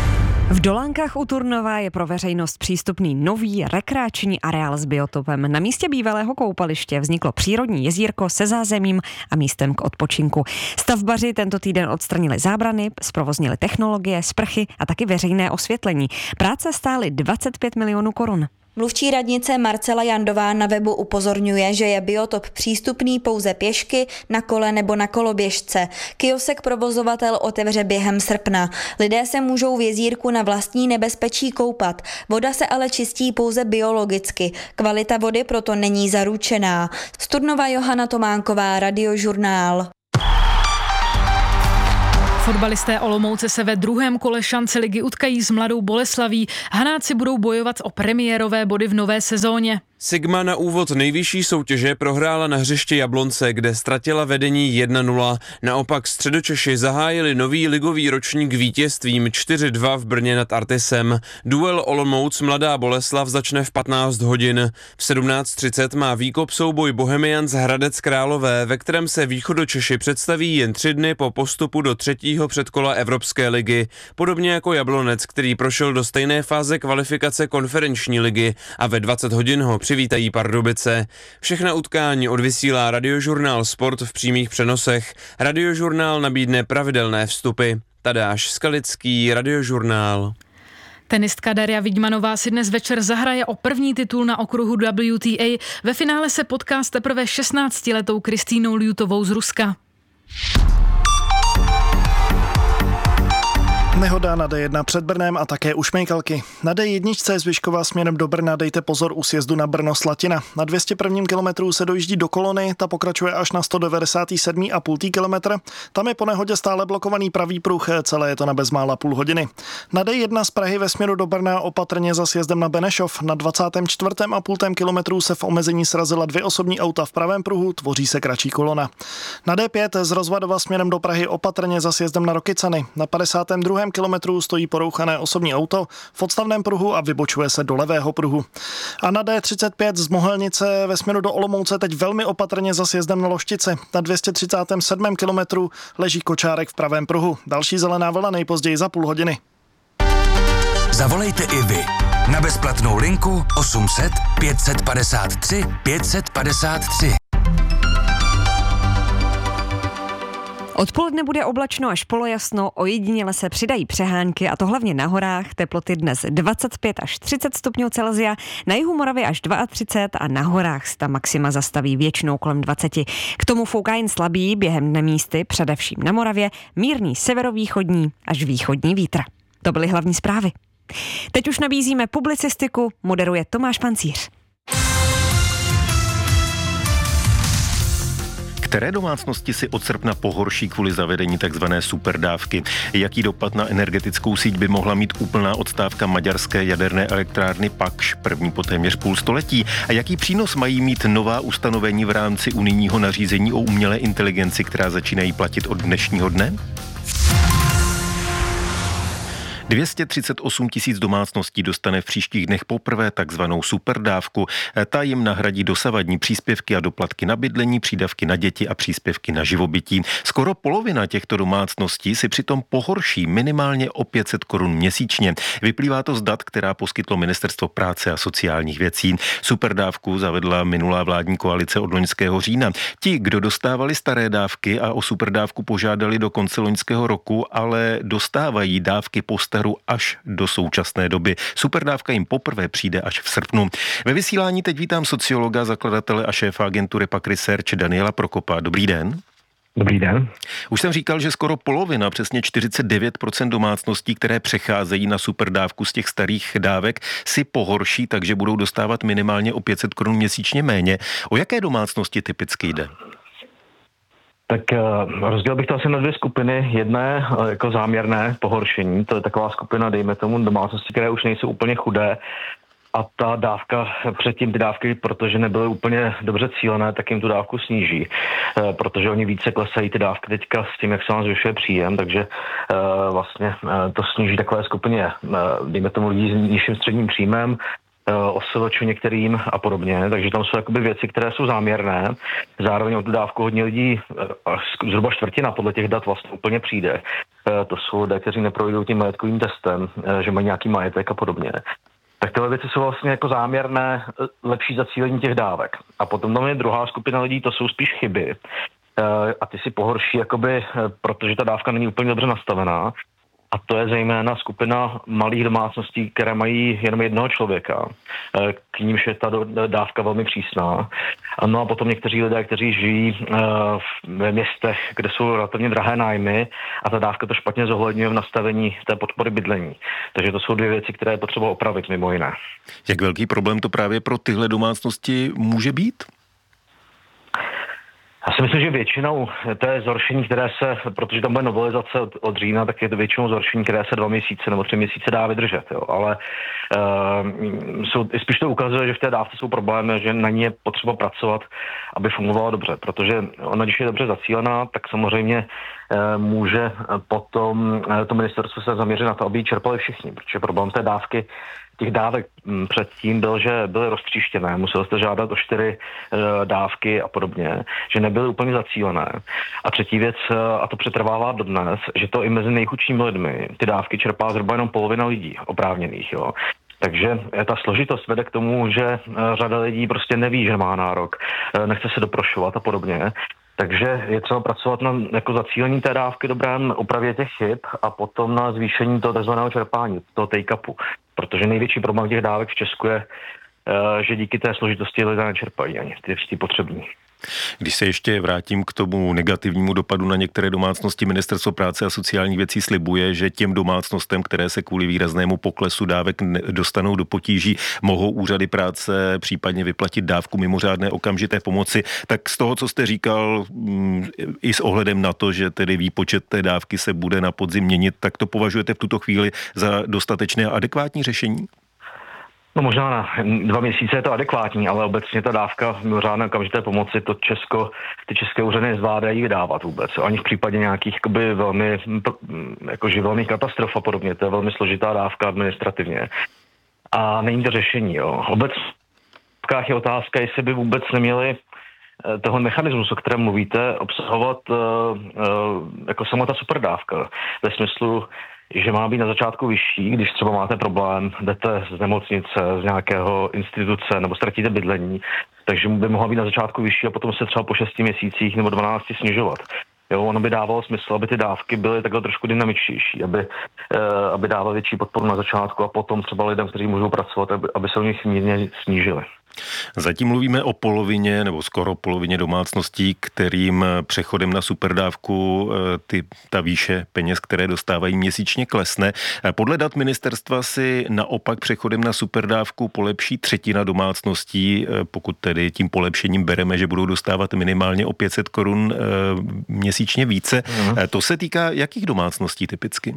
V Dolánkách u Turnova je pro veřejnost přístupný nový rekreační areál s biotopem. Na místě bývalého koupaliště vzniklo přírodní jezírko se zázemím a místem k odpočinku. Stavbaři tento týden odstranili zábrany, zprovoznili technologie, sprchy a taky veřejné osvětlení. Práce stály dvacet pět milionů korun. Mluvčí radnice Marcela Jandová na webu upozorňuje, že je biotop přístupný pouze pěšky, na kole nebo na koloběžce. Kiosek provozovatel otevře během srpna. Lidé se můžou v jezírku na vlastní nebezpečí koupat. Voda se ale čistí pouze biologicky. Kvalita vody proto není zaručená. Z Turnova Johana Tománková, Radiožurnál. Fotbalisté Olomouce se ve druhém kole šance ligy utkají s Mladou Boleslaví. Hanáci budou bojovat o premiérové body v nové sezóně. Sigma na úvod nejvyšší soutěže prohrála na hřišti Jablonce, kde ztratila vedení jedna nula. Naopak Středočeši zahájili nový ligový ročník vítězstvím čtyři dva v Brně nad Artisem. Duel Olomouc Mladá Boleslav začne v patnáct hodin. V sedmnáct třicet má výkop souboj Bohemians Hradec Králové, ve kterém se Východočeši představí jen tři dny po postupu do třetího předkola Evropské ligy. Podobně jako Jablonec, který prošel do stejné fáze kvalifikace konferenční ligy a ve dvacet hodin ho přivítají Pardubice. Všechna utkání odvysílá Radiožurnál Sport v přímých přenosech. Radiožurnál nabídne pravidelné vstupy. Tadáš Skalický, Radiožurnál. Tenistka Daria Vidmanová si dnes večer zahraje o první titul na okruhu W T A. Ve finále se potká s teprve šestnáctiletou Kristýnou Ljutovou z Ruska. Nehoda na D jedna před Brnem a také u Šmejkalky. Na D jedna z Vyškova směrem do Brna dejte pozor u sjezdu na Brno-Slatina. Na dvě stě prvním kilometru se dojíždí do Kolony, ta pokračuje až na sto devadesát sedm celá pět kilometr. Tam je po nehodě stále blokovaný pravý pruh, celé je to na bezmála půl hodiny. Na D jedna z Prahy ve směru do Brna opatrně za sjezdem na Benešov. Na dvacátém čtvrtém a půl kilometru se v omezení srazila dvě osobní auta v pravém pruhu, tvoří se kratší kolona. Na D pět z Rozvadova směrem do Prahy opatrně za sjezdem na Rokycany. Na padesátém druhém kilometru stojí porouchané osobní auto v odstavném pruhu a vybočuje se do levého pruhu. A na D třicet pět z Mohelnice ve směru do Olomouce teď velmi opatrně za sjezdem na Loštici. Na dvě stě třicátém sedmém kilometru leží kočárek v pravém pruhu. Další zelená vlna nejpozději za půl hodiny. Zavolejte i vy na bezplatnou linku osm set pět padesát tři pět padesát tři. Odpoledne bude oblačno až polojasno, ojediněle se přidají přehánky a to hlavně na horách. Teploty dnes dvacet pět až třicet stupňů Celsia, na jihu Moravy až třicet dva a na horách se ta maxima zastaví většinou kolem dvacet. K tomu fouká jen slabý během dne místy, především na Moravě, mírný severovýchodní až východní vítr. To byly hlavní zprávy. Teď už nabízíme publicistiku, moderuje Tomáš Pancíř. Které domácnosti si od srpna pohorší kvůli zavedení tzv. Superdávky? Jaký dopad na energetickou síť by mohla mít úplná odstávka maďarské jaderné elektrárny Pakš, první po téměř půl století? A jaký přínos mají mít nová ustanovení v rámci unijního nařízení o umělé inteligenci, která začínají platit od dnešního dne? dvě stě třicet osm tisíc domácností dostane v příštích dnech poprvé takzvanou superdávku. Ta jim nahradí dosavadní příspěvky a doplatky na bydlení, přídavky na děti a příspěvky na živobytí. Skoro polovina těchto domácností si přitom pohorší minimálně o pět set korun měsíčně. Vyplývá to z dat, která poskytlo Ministerstvo práce a sociálních věcí. Superdávku zavedla minulá vládní koalice od loňského října. Ti, kdo dostávali staré dávky a o superdávku požádali do konce loňského roku, ale dostávají dávky po až do současné doby. Superdávka jim poprvé přijde až v srpnu. Ve vysílání teď vítám sociologa, zakladatele a šéfa agentury Pak Research Daniela Prokopa. Dobrý den. Dobrý den. Už jsem říkal, že skoro polovina, přesně čtyřicet devět procent domácností, které přecházejí na superdávku z těch starých dávek, si pohorší, takže budou dostávat minimálně o pět set korun měsíčně méně. O jaké domácnosti typicky jde? Tak rozdělil bych to asi na dvě skupiny. Jedné jako záměrné pohoršení, to je taková skupina, dejme tomu, domácnosti, které už nejsou úplně chudé a ta dávka, předtím ty dávky, protože nebyly úplně dobře cílené, tak jim tu dávku sníží, protože oni více klesají ty dávky teďka s tím, jak se vám zvyšuje příjem, takže vlastně to sníží takové skupině, dejme tomu, lidí s nižším středním příjmem. osiločů některým a podobně, takže tam jsou jakoby věci, které jsou záměrné. Zároveň o tu dávku hodně lidí, zhruba čtvrtina podle těch dat vlastně úplně přijde. To jsou lidé, kteří neprojdou tím majetkovým testem, že mají nějaký majetek a podobně. Tak tyhle věci jsou vlastně jako záměrné, lepší zacílení těch dávek. A potom tam je druhá skupina lidí, to jsou spíš chyby. A ty si pohorší, jakoby, protože ta dávka není úplně dobře nastavená. A to je zejména skupina malých domácností, které mají jenom jednoho člověka. K nímž je ta dávka velmi přísná. No a potom někteří lidé, kteří žijí ve městech, kde jsou relativně drahé nájmy a ta dávka to špatně zohledňuje v nastavení té podpory bydlení. Takže to jsou dvě věci, které je potřeba opravit mimo jiné. Jak velký problém to právě pro tyhle domácnosti může být? Já si myslím, že většinou to je zhoršení, které se, protože tam bude novelizace od, od října, tak je to většinou zhoršení, které se dva měsíce nebo tři měsíce dá vydržet. Jo. Ale uh, jsou, spíš to ukazuje, že v té dávce jsou problémy, že na ní je potřeba pracovat, aby fungovala dobře. Protože ona, když je dobře zacílená, tak samozřejmě uh, může potom uh, to ministerstvo se zaměřit na to, aby ji čerpali všichni. Protože problém té dávky těch dávek předtím byl, že byly roztříštěné, museli jste žádat o čtyři e, dávky a podobně, že nebyly úplně zacílené. A třetí věc, a to přetrvává dodnes, že to i mezi nejchudšími lidmi ty dávky čerpá zhruba jenom polovina lidí oprávněných, jo. Takže ta složitost vede k tomu, že řada lidí prostě neví, že má nárok, nechce se doprošovat a podobně. Takže je třeba pracovat na jako zacílení té dávky, dobrém opravě těch chyb a potom na zvýšení toho tzv. Čerpání, toho take-upu. Protože největší problém těch dávek v Česku je, že díky té složitosti lidé nečerpají ani ty, ty potřební. Když se ještě vrátím k tomu negativnímu dopadu na některé domácnosti, Ministerstvo práce a sociálních věcí slibuje, že těm domácnostem, které se kvůli výraznému poklesu dávek dostanou do potíží, mohou úřady práce případně vyplatit dávku mimořádné okamžité pomoci. Tak z toho, co jste říkal, i s ohledem na to, že tedy výpočet té dávky se bude na podzim měnit, tak to považujete v tuto chvíli za dostatečné a adekvátní řešení? No možná na dva měsíce je to adekvátní, ale obecně ta dávka mimořádné okamžité pomoci, to Česko, ty české úřady nezvládají vydávat vůbec. Ani v případě nějakých jakoby, velmi jako živelných katastrof a podobně. To je velmi složitá dávka administrativně. A není to řešení. Jo. Obecně je otázka, jestli by vůbec neměli toho mechanismu, o kterém mluvíte, obsahovat uh, uh, jako sama ta superdávka. Ve smyslu, že má být na začátku vyšší, když třeba máte problém, jdete z nemocnice, z nějakého instituce nebo ztratíte bydlení, takže by mohla být na začátku vyšší a potom se třeba po šesti měsících nebo dvanácti snižovat. Jo, ono by dávalo smysl, aby ty dávky byly takhle trošku dynamičtější, aby, uh, aby dávaly větší podporu na začátku a potom třeba lidem, kteří můžou pracovat, aby, aby se o nich mírně snížili. Zatím mluvíme o polovině nebo skoro polovině domácností, kterým přechodem na superdávku ty, ta výše peněz, které dostávají měsíčně, klesne. Podle dat ministerstva si naopak přechodem na superdávku polepší třetina domácností, pokud tedy tím polepšením bereme, že budou dostávat minimálně o pět set korun měsíčně více. Mm. To se týká jakých domácností typicky?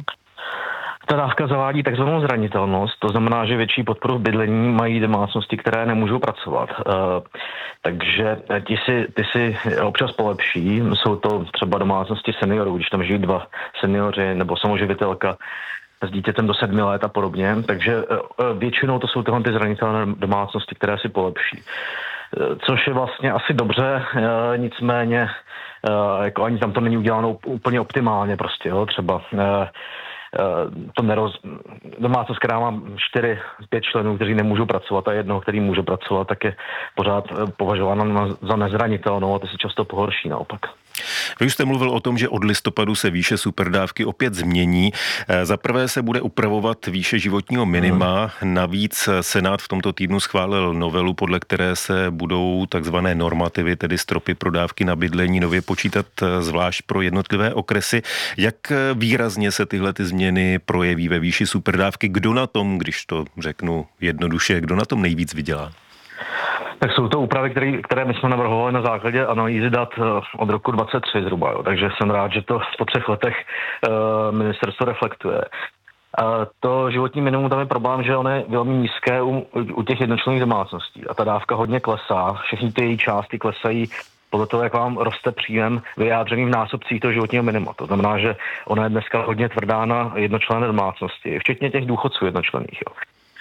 Ta dávka zavádí takzvanou zranitelnost, to znamená, že větší podporu v bydlení mají domácnosti, které nemůžou pracovat. E, takže ti si, ty si občas polepší, jsou to třeba domácnosti seniorů, když tam žijí dva seniori nebo samoživitelka s dítětem do sedmi let a podobně, takže e, většinou to jsou tyhle ty zranitelné domácnosti, které si polepší. E, což je vlastně asi dobře, e, nicméně e, jako ani tam to není uděláno úplně optimálně prostě, jo, třeba e, to neroz... domácnost, která má čtyři, pět členů, kteří nemůžou pracovat a jednoho, který může pracovat, tak je pořád považována za nezranitelnou a to se často pohorší naopak. Vy už jste mluvil o tom, že od listopadu se výše superdávky opět změní. Za prvé se bude upravovat výše životního minima. Navíc Senát v tomto týdnu schválil novelu, podle které se budou takzvané normativy, tedy stropy pro dávky na bydlení, nově počítat zvlášť pro jednotlivé okresy. Jak výrazně se tyhle ty změny projeví ve výši superdávky? Kdo na tom, když to řeknu jednoduše, kdo na tom nejvíc vydělá? Tak jsou to úpravy, které, které my jsme navrhovali na základě analýzy dat od roku dvacet tři zhruba, jo. Takže jsem rád, že to po třech letech uh, ministerstvo reflektuje. Uh, to životní minimum, tam je problém, že ono je velmi nízké u, u těch jednočlenných domácností a ta dávka hodně klesá, všechny ty její části klesají podle toho, jak vám roste příjem vyjádřený v násobcích toho životního minima. To znamená, že ona je dneska hodně tvrdá na jednočlenné domácnosti, včetně těch důchodců jednočlenných. Jo.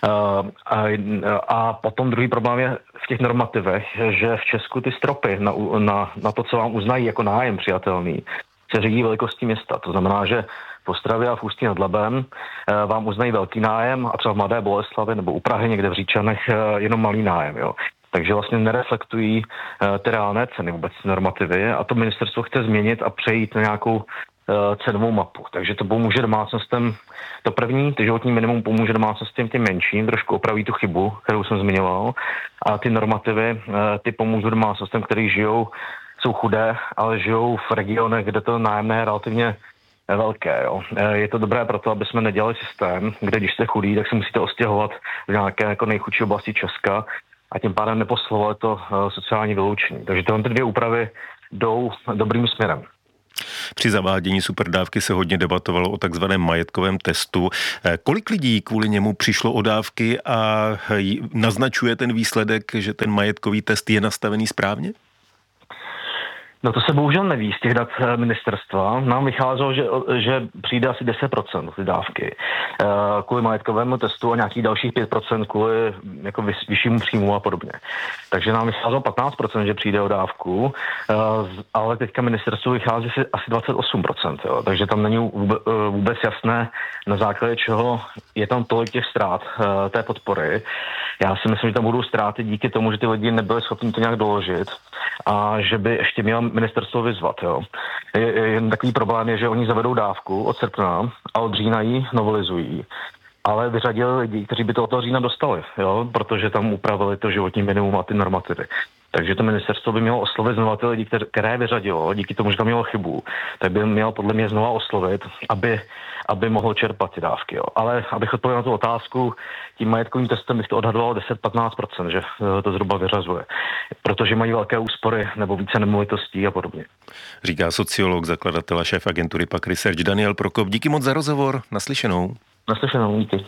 A, a potom druhý problém je v těch normativech, že v Česku ty stropy na, na, na to, co vám uznají jako nájem přijatelný, se řídí velikostí města. To znamená, že v Ostravě a v Ústí nad Labem vám uznají velký nájem a třeba v Mladé Boleslavi nebo u Prahy někde v Říčanech jenom malý nájem. Jo. Takže vlastně nereflektují ty reálné ceny, vůbec normativy, a to ministerstvo chce změnit a přejít na nějakou cenovou mapu. Takže to pomůže domácnostem, to první, ty životní minimum pomůže domácnostem těm menším, trošku opraví tu chybu, kterou jsem zmiňoval, a ty normativy, ty pomůžou domácnostem, který žijou, jsou chudé, ale žijou v regionech, kde to nájemné je relativně velké. Jo. Je to dobré proto, aby jsme nedělali systém, kde když jste chudý, tak se musíte ostěhovat v nějaké jako nejchudší oblasti Česka a tím pádem neposlovali to sociální vyloučení. Takže tyhle dvě úpravy jdou dobrým směrem. Při zavádění superdávky se hodně debatovalo o takzvaném majetkovém testu. Kolik lidí kvůli němu přišlo o dávky a naznačuje ten výsledek, že ten majetkový test je nastavený správně? No to se bohužel neví z těch dat ministerstva. Nám vycházelo, že, že přijde asi deset procent ty dávky kvůli majetkovému testu a nějakých dalších pět procent kvůli jako vyššímu příjmu a podobně. Takže nám vycházelo patnáct procent, že přijde o dávku, ale teďka ministerstvo vychází asi dvacet osm procent. Jo. Takže tam není vůbec jasné, na základě čeho je tam tolik těch ztrát té podpory. Já si myslím, že tam budou ztráty díky tomu, že ty lidi nebyli schopni to nějak doložit a že by ještě měl ministerstvo vyzvat. Jo. Jen takový problém je, že oni zavedou dávku od srpna a od října ji novelizují, ale vyřadili lidi, kteří by to od toho října dostali, jo, protože tam upravili to životní minimum a ty normativy. Takže to ministerstvo by mělo oslovit znova ty lidi, které vyřadilo, díky tomu, že tam mělo chybu, tak by mělo podle mě znova oslovit, aby, aby mohlo čerpat ty dávky. Jo. Ale abych odpověděl na tu otázku, tím majetkovým testem bych to odhadoval deset až patnáct procent, že to zhruba vyřazuje. Protože mají velké úspory nebo více nemovitostí a podobně. Říká sociolog, zakladatel a šéf agentury Pak Research Daniel Prokop. Díky moc za rozhovor. Naslyšenou. Naslyšenou, díky.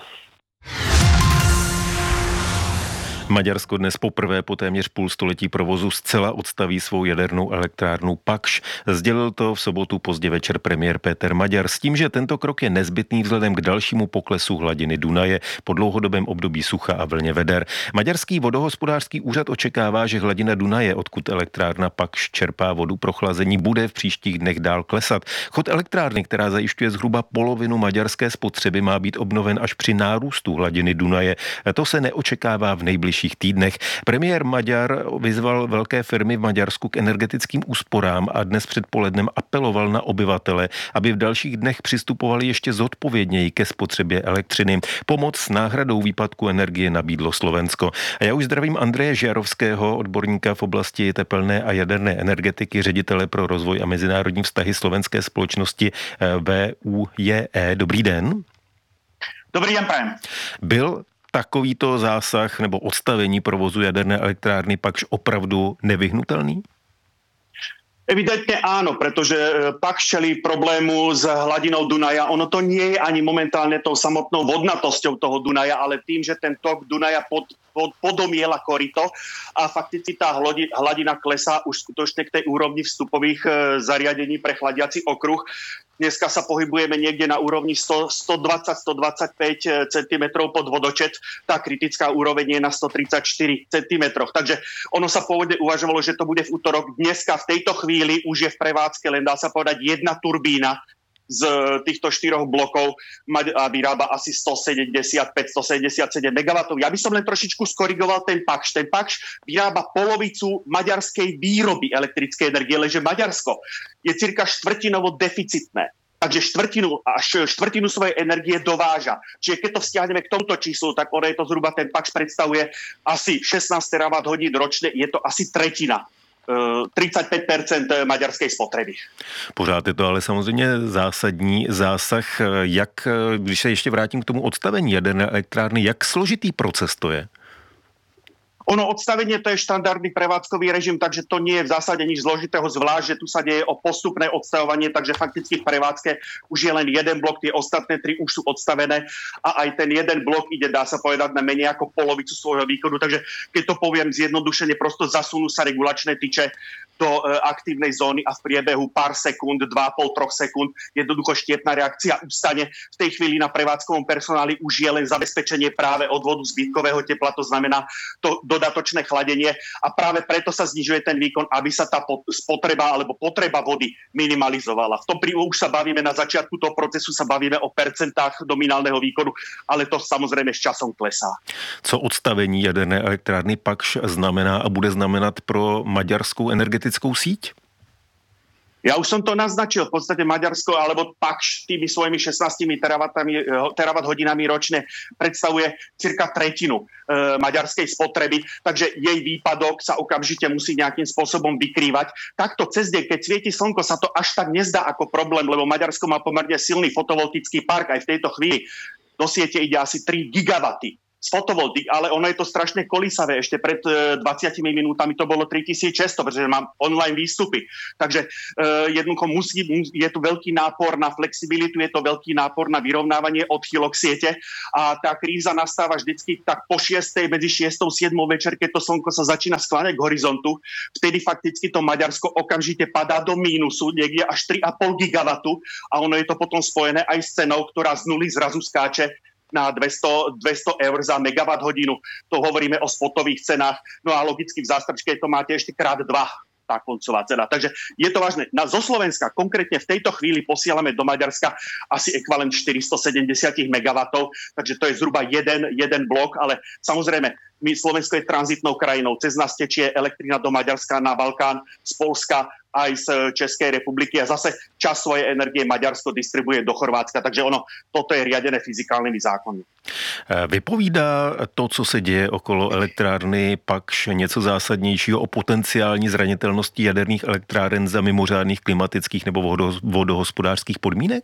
Maďarsko dnes poprvé po téměř půl století provozu zcela odstaví svou jadernou elektrárnu Pakš. Sdělil to v sobotu pozdě večer premiér Péter Maďar s tím, že tento krok je nezbytný vzhledem k dalšímu poklesu hladiny Dunaje po dlouhodobém období sucha a vlně veder. Maďarský vodohospodářský úřad očekává, že hladina Dunaje, odkud elektrárna Pakš čerpá vodu pro chlazení, bude v příštích dnech dál klesat. Chod elektrárny, která zajišťuje zhruba polovinu maďarské spotřeby, má být obnoven až při nárůstu hladiny Dunaje. To se neočekává v nejbližších týdnech. Premiér Maďar vyzval velké firmy v Maďarsku k energetickým úsporám a dnes předpolednem apeloval na obyvatele, aby v dalších dnech přistupovali ještě zodpovědněji ke spotřebě elektřiny. Pomoc s náhradou výpadku energie nabídlo Slovensko. A já už zdravím Andreje Žiarovského, odborníka v oblasti tepelné a jaderné energetiky, ředitele pro rozvoj a mezinárodní vztahy slovenské společnosti V U J E. Dobrý den. Dobrý den, prajem. Byl takovýto zásah nebo odstavení provozu jaderné elektrárny Pakš opravdu nevyhnutelný? Evidentne áno, pretože Pakš čelí problému s hladinou Dunaja. Ono to nie je ani momentálne tou samotnou vodnatosťou toho Dunaja, ale tým, že ten tok Dunaja pod, pod, podomiela korito a fakticky tá hladina klesá už skutočne k tej úrovni vstupových zariadení pre chladiaci okruh. Dneska sa pohybujeme niekde na úrovni sto, stodvadsať až stodvadsaťpäť centimetrov pod vodočet. Tá kritická úroveň je na stotridsaťštyri centimetrov. Takže ono sa pôvodne uvažovalo, že to bude v útorok. Dneska v tejto chvíli už je v prevádzke len dá sa povedať jedna turbína z týchto štyroch blokov a vyrába asi stosedemdesiatpäť až stosedemdesiatsedem megawattov. Ja by som len trošičku skorigoval ten Pakš. Ten Pakš vyrába polovicu maďarskej výroby elektrickej energie, lenže Maďarsko je cirka štvrtinovo deficitné. Takže štvrtinu, až štvrtinu svojej energie dováža. Čiže keď to vzťahneme k tomuto číslu, tak ono je to zhruba, ten Pakš predstavuje asi šestnásť terawatt hodín ročne, je to asi tretina. třicet pět procent maďarské spotřeby. Pořád je to ale samozřejmě zásadní zásah. Jak, když se ještě vrátím k tomu odstavení jaderné elektrárny, jak složitý proces to je? Ono odstavenie to je štandardný prevádzkový režim, takže to nie je v zásade nič zložitého, zvlášť, že tu sa deje o postupné odstavovanie, takže fakticky v prevádzke už je len jeden blok, tie ostatné tri už sú odstavené a aj ten jeden blok ide, dá sa povedať, na menej ako polovicu svojho výkonu, takže keď to poviem zjednodušene, prosto zasunú sa regulačné tyče do e, aktívnej zóny a v priebehu pár sekúnd, dva a pol, troch sekúnd, jednoducho štiepná reakcia ustane. V tej chvíli na prevádzkovom personáli už je len zabezpečenie práve odvodu zbytkového tepla, to znamená to dodatočné chladenie a práve preto sa znižuje ten výkon, aby sa tá spotreba alebo potreba vody minimalizovala. V tom pri, už sa bavíme na začiatku toho procesu, sa bavíme o percentách nominálneho výkonu, ale to samozrejme s časom klesá. Co odstavení jaderné elektrárny Pakš znamená a bude znamenat pro maďarskou energetickou síť? Ja už som to naznačil, v podstate Maďarsko alebo Pakš tými svojimi šestnástimi terawatt hodinami ročne predstavuje cirka tretinu e, maďarskej spotreby, takže jej výpadok sa okamžite musí nejakým spôsobom vykrývať. Takto cez deň, keď svieti slnko, sa to až tak nezdá ako problém, lebo Maďarsko má pomerne silný fotovoltický park, aj v tejto chvíli do siete ide asi tri gigawaty z fotovoltik, ale ono je to strašne kolísavé. Ešte pred dvadsiatimi minútami to bolo tritisícšesťsto, pretože mám online výstupy. Takže uh, jednoducho musí, je tu veľký nápor na flexibilitu, je to veľký nápor na vyrovnávanie odchýlok siete a tá kríza nastáva vždycky tak po šiestej, medzi šiestou a siedmou večer, keď to slnko sa začína skláňať k horizontu. Vtedy fakticky to Maďarsko okamžite padá do mínusu, niekde až tri a pol gigawatu a ono je to potom spojené aj s cenou, ktorá z nuly zrazu skáče na dvesto, dvesto eur za megawatt hodinu. To hovoríme o spotových cenách. No a logicky v zástrčke to máte ešte krát dva, tá koncová cena. Takže je to vážne. Na, zo Slovenska konkrétne v tejto chvíli posielame do Maďarska asi ekvivalent štyristosedemdesiat megawattov, takže to je zhruba jeden, jeden blok, ale samozrejme, my Slovensko je tranzitnou krajinou. Cez nás tečie elektrina do Maďarska, na Balkán, z Polska, aj z Českej republiky a zase časť svojej energie Maďarsko distribuje do Chorvátska, takže ono, toto je riadené fyzikálnymi zákonmi. Vypovídá to, co se děje okolo elektrárny, Pakš něco zásadnějšího o potenciální zranitelnosti jaderných elektráren za mimořádných klimatických nebo vodohospodářských podmínek?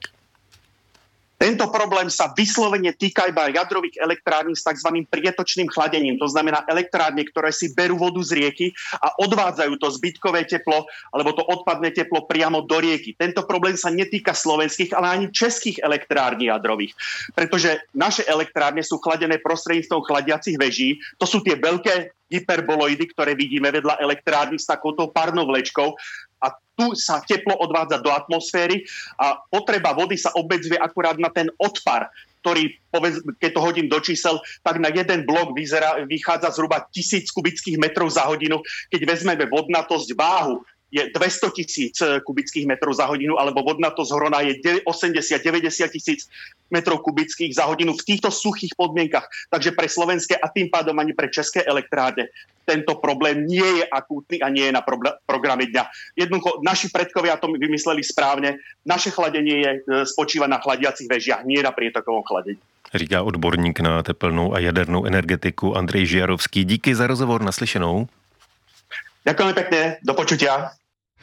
Tento problém sa vyslovene týka iba jadrových elektrární s tzv. Prietočným chladením. To znamená elektrárne, ktoré si berú vodu z rieky a odvádzajú to zbytkové teplo alebo to odpadné teplo priamo do rieky. Tento problém sa netýka slovenských, ale ani českých elektrární jadrových. Pretože naše elektrárne sú chladené prostredníctvom chladiacich veží. To sú tie veľké hyperboloidy, ktoré vidíme vedľa elektrárny s takouto párnou vlečkou. A tu sa teplo odvádza do atmosféry a potreba vody sa obmedzuje akurát na ten odpar, ktorý, povedz, keď to hodím do čísel, tak na jeden blok vyzerá, vychádza zhruba tisíc kubických metrov za hodinu. Keď vezmeme vodnatosť váhu, je dvesto tisíc kubických metrov za hodinu, alebo vodnatosť hrona je osemdesiat až deväťdesiat tisíc metrov kubických za hodinu v týchto suchých podmienkach. Takže pre slovenské a tým pádom ani pre české elektrárne tento problém nie je akútny a nie je na pro- programe dňa. Jednoducho, naši predkovia to vymysleli správne. Naše chladenie je, spočíva na chladiacich vežiach, nie na prietokovom chladení. Říká odborník na tepelnou a jadernou energetiku Andrej Žiarovský. Díky za rozhovor, naslyšenou. Ďakujem pekne, do počutia.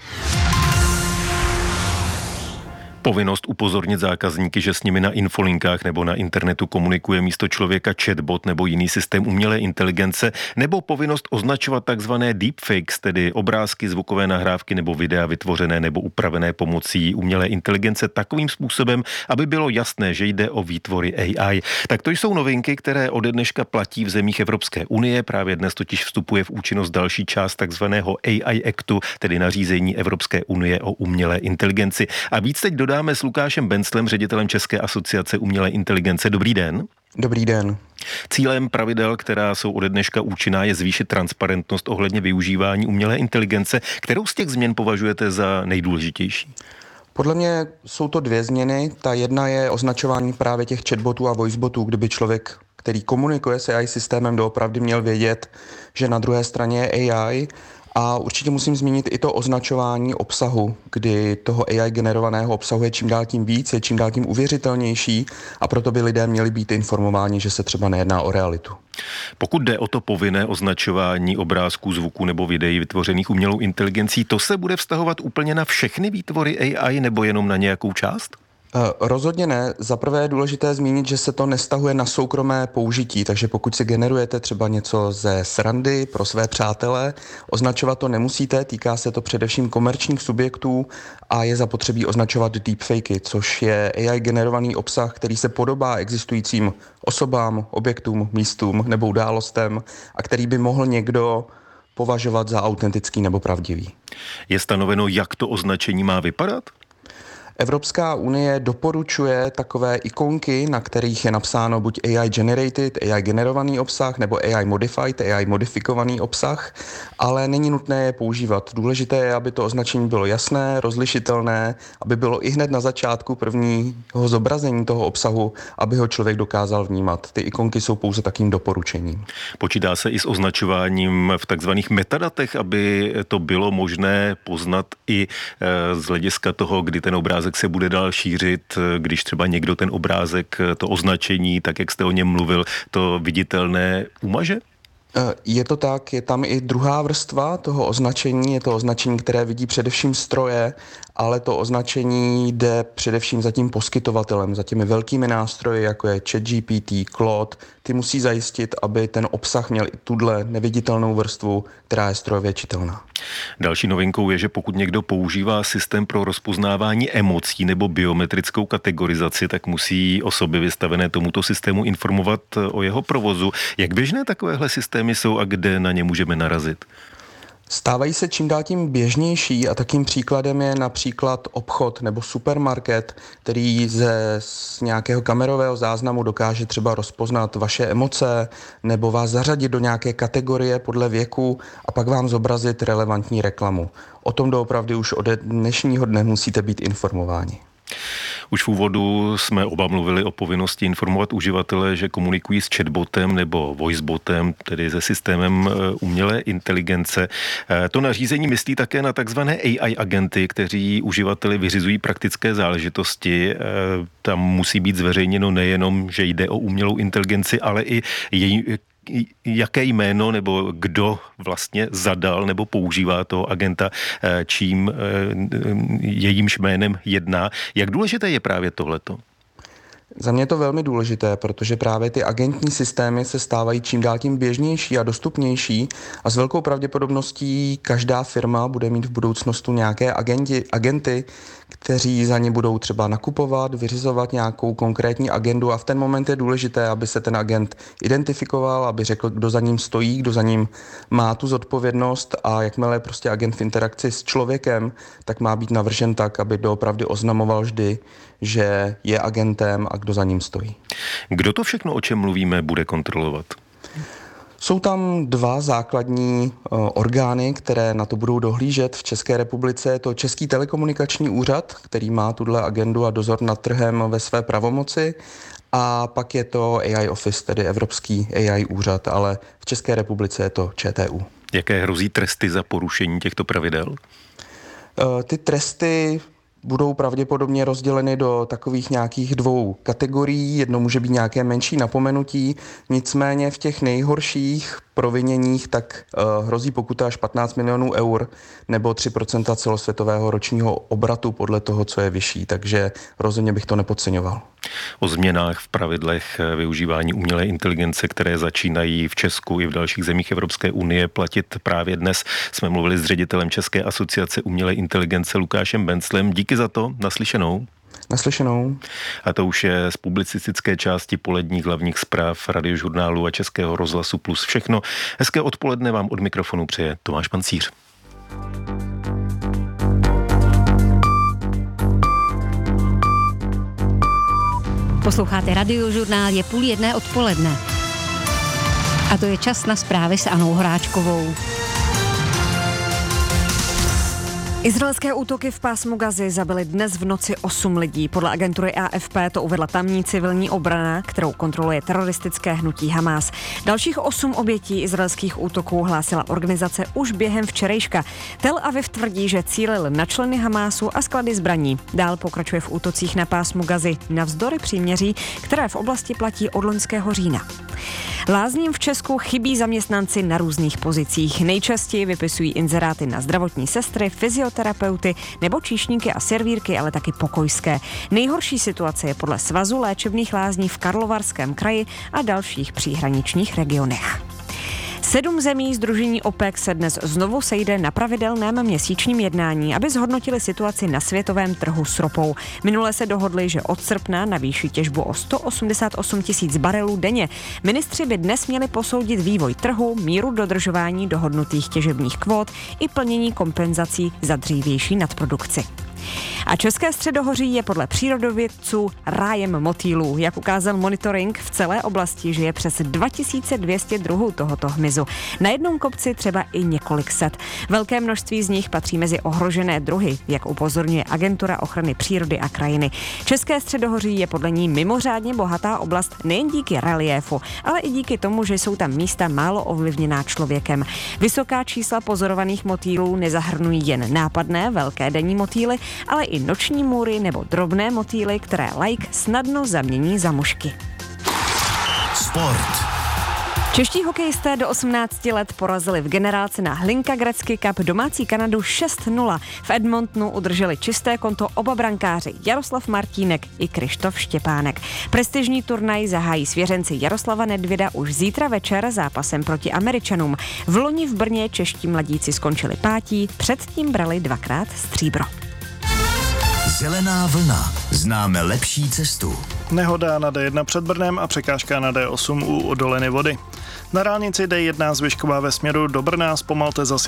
Povinnost upozornit zákazníky, že s nimi na infolinkách nebo na internetu komunikuje místo člověka chatbot nebo jiný systém umělé inteligence, nebo povinnost označovat takzvané deepfakes, tedy obrázky, zvukové nahrávky nebo videa vytvořené nebo upravené pomocí umělé inteligence takovým způsobem, aby bylo jasné, že jde o výtvory A I. Tak to jsou novinky, které ode dneška platí v zemích Evropské unie. Právě dnes totiž vstupuje v účinnost další část takzvaného A I Actu, tedy nařízení Evropské unie o umělé inteligenci. A víc teď dodáme s Lukášem Benclem, ředitelem České asociace umělé inteligence. Dobrý den. Dobrý den. Cílem pravidel, která jsou ode dneška účinná, je zvýšit transparentnost ohledně využívání umělé inteligence. Kterou z těch změn považujete za nejdůležitější? Podle mě jsou to dvě změny. Ta jedna je označování právě těch chatbotů a voicebotů, kdyby člověk, který komunikuje s A I systémem, doopravdy měl vědět, že na druhé straně je A I. A určitě musím zmínit i to označování obsahu, kdy toho A I generovaného obsahu je čím dál tím víc, je čím dál tím uvěřitelnější a proto by lidé měli být informováni, že se třeba nejedná o realitu. Pokud jde o to povinné označování obrázků, zvuků nebo videí vytvořených umělou inteligencí, to se bude vztahovat úplně na všechny výtvory A I nebo jenom na nějakou část? Rozhodně ne. Za prvé je důležité zmínit, že se to nestahuje na soukromé použití, takže pokud si generujete třeba něco ze srandy pro své přátele, označovat to nemusíte, týká se to především komerčních subjektů a je zapotřebí označovat deepfakey, což je A I generovaný obsah, který se podobá existujícím osobám, objektům, místům nebo událostem a který by mohl někdo považovat za autentický nebo pravdivý. Je stanoveno, jak to označení má vypadat? Evropská unie doporučuje takové ikonky, na kterých je napsáno buď A I generated, A I generovaný obsah, nebo A I modified, A I modifikovaný obsah, ale není nutné je používat. Důležité je, aby to označení bylo jasné, rozlišitelné, aby bylo i hned na začátku prvního zobrazení toho obsahu, aby ho člověk dokázal vnímat. Ty ikonky jsou pouze takým doporučením. Počítá se i s označováním v takzvaných metadatech, aby to bylo možné poznat i z hlediska toho, kdy ten obrázek se bude dál šířit, když třeba někdo ten obrázek, to označení, tak jak jste o něm mluvil, to viditelné umaže? Je to tak, je tam i druhá vrstva toho označení, je to označení, které vidí především stroje, ale to označení jde především za tím poskytovatelem, za těmi velkými nástroji, jako je ChatGPT, Claude. Ty musí zajistit, aby ten obsah měl i tuhle neviditelnou vrstvu, která je strojově čitelná. Další novinkou je, že pokud někdo používá systém pro rozpoznávání emocí nebo biometrickou kategorizaci, tak musí osoby vystavené tomuto systému informovat o jeho provozu. Jak běžné takovéhle systémy jsou a kde na ně můžeme narazit? Stávají se čím dál tím běžnější a takým příkladem je například obchod nebo supermarket, který ze z nějakého kamerového záznamu dokáže třeba rozpoznat vaše emoce nebo vás zařadit do nějaké kategorie podle věku a pak vám zobrazit relevantní reklamu. O tom doopravdy už od dnešního dne musíte být informováni. Už v úvodu jsme oba mluvili o povinnosti informovat uživatele, že komunikují s chatbotem nebo voicebotem, tedy se systémem umělé inteligence. To nařízení myslí také na takzvané A I agenty, kteří uživateli vyřizují praktické záležitosti. Tam musí být zveřejněno nejenom, že jde o umělou inteligenci, ale i její jaké jméno nebo kdo vlastně zadal nebo používá toho agenta, čím jejímž jménem jedná. Jak důležité je právě tohleto? Za mě je to velmi důležité, protože právě ty agentní systémy se stávají čím dál tím běžnější a dostupnější a s velkou pravděpodobností každá firma bude mít v budoucnosti nějaké agenti, agenty, kteří za ně budou třeba nakupovat, vyřizovat nějakou konkrétní agendu a v ten moment je důležité, aby se ten agent identifikoval, aby řekl, kdo za ním stojí, kdo za ním má tu zodpovědnost a jakmile je prostě agent v interakci s člověkem, tak má být navržen tak, aby doopravdy oznamoval vždy, že je agentem a kdo za ním stojí. Kdo to všechno, o čem mluvíme, bude kontrolovat? Jsou tam dva základní uh, orgány, které na to budou dohlížet. V České republice je to Český telekomunikační úřad, který má tuhle agendu a dozor nad trhem ve své pravomoci. A pak je to A I Office, tedy Evropský A I úřad, ale v České republice je to ČTÚ. Jaké hrozí tresty za porušení těchto pravidel? Uh, ty tresty budou pravděpodobně rozděleny do takových nějakých dvou kategorií. Jedno může být nějaké menší napomenutí, nicméně v těch nejhorších proviněních tak uh, hrozí pokuta až patnáct milionů eur nebo tři procenta celosvětového ročního obratu podle toho, co je vyšší, takže rozhodně bych to nepodceňoval. O změnách v pravidlech využívání umělé inteligence, které začínají v Česku i v dalších zemích Evropské unie platit právě dnes, jsme mluvili s ředitelem České asociace umělé inteligence Lukášem Benclem. Díky za to, naslyšenou. Naslyšenou. A to už je z publicistické části poledních hlavních zpráv Radiožurnálu a Českého rozhlasu Plus všechno. Hezké odpoledne vám od mikrofonu přeje Tomáš Pancíř. Posloucháte Radiožurnál, je půl jedné odpoledne. A to je čas na zprávy s Anou Horáčkovou. Izraelské útoky v pásmu Gazy zabily dnes v noci osm lidí. Podle agentury A F P to uvedla tamní civilní obrana, kterou kontroluje teroristické hnutí Hamás. Dalších osm obětí izraelských útoků hlásila organizace už během včerejška. Tel Aviv tvrdí, že cílil na členy Hamásu a sklady zbraní. Dál pokračuje v útocích na pásmu Gazy navzdory příměří, které v oblasti platí od loňského října. Lázním v Česku chybí zaměstnanci na různých pozicích. Nejčastěji vypisují inzeráty na zdravotní sestry, fyzioterapeuty nebo číšníky a servírky, ale taky pokojské. Nejhorší situace je podle Svazu léčebných lázní v Karlovarském kraji a dalších příhraničních regionech. Sedm zemí sdružení OPEC se dnes znovu sejde na pravidelném měsíčním jednání, aby zhodnotili situaci na světovém trhu s ropou. Minule se dohodli, že od srpna navýší těžbu o sto osmdesát osm tisíc barelů denně. Ministři by dnes měli posoudit vývoj trhu, míru dodržování dohodnutých těžebních kvót i plnění kompenzací za dřívější nadprodukci. A České středohoří je podle přírodovědců rájem motýlů. Jak ukázal monitoring, v celé oblasti žije přes dva tisíce dvě stě druhů tohoto hmyzu. Na jednom kopci třeba i několik set. Velké množství z nich patří mezi ohrožené druhy, jak upozorňuje Agentura ochrany přírody a krajiny. České středohoří je podle ní mimořádně bohatá oblast nejen díky reliéfu, ale i díky tomu, že jsou tam místa málo ovlivněná člověkem. Vysoká čísla pozorovaných motýlů nezahrnují jen nápadné velké denní motýly, ale i noční můry nebo drobné motýly, které laik snadno zamění za mušky. Sport. Čeští hokejisté do osmnácti let porazili v generálce na Hlinka Gretzky Cup domácí Kanadu šest nula. V Edmontonu udrželi čisté konto oba brankáři Jaroslav Martínek i Krištof Štěpánek. Prestižní turnaj zahájí svěřenci Jaroslava Nedvěda už zítra večer zápasem proti Američanům. V loni v Brně čeští mladíci skončili pátí, předtím brali dvakrát stříbro. Zelená vlna. Známe lepší cestu. Nehoda na D jedna před Brnem a překážka na D osm u Doliny Vody. Na dálnici D jedna zvyšková ve směru do Brna zpomalte zase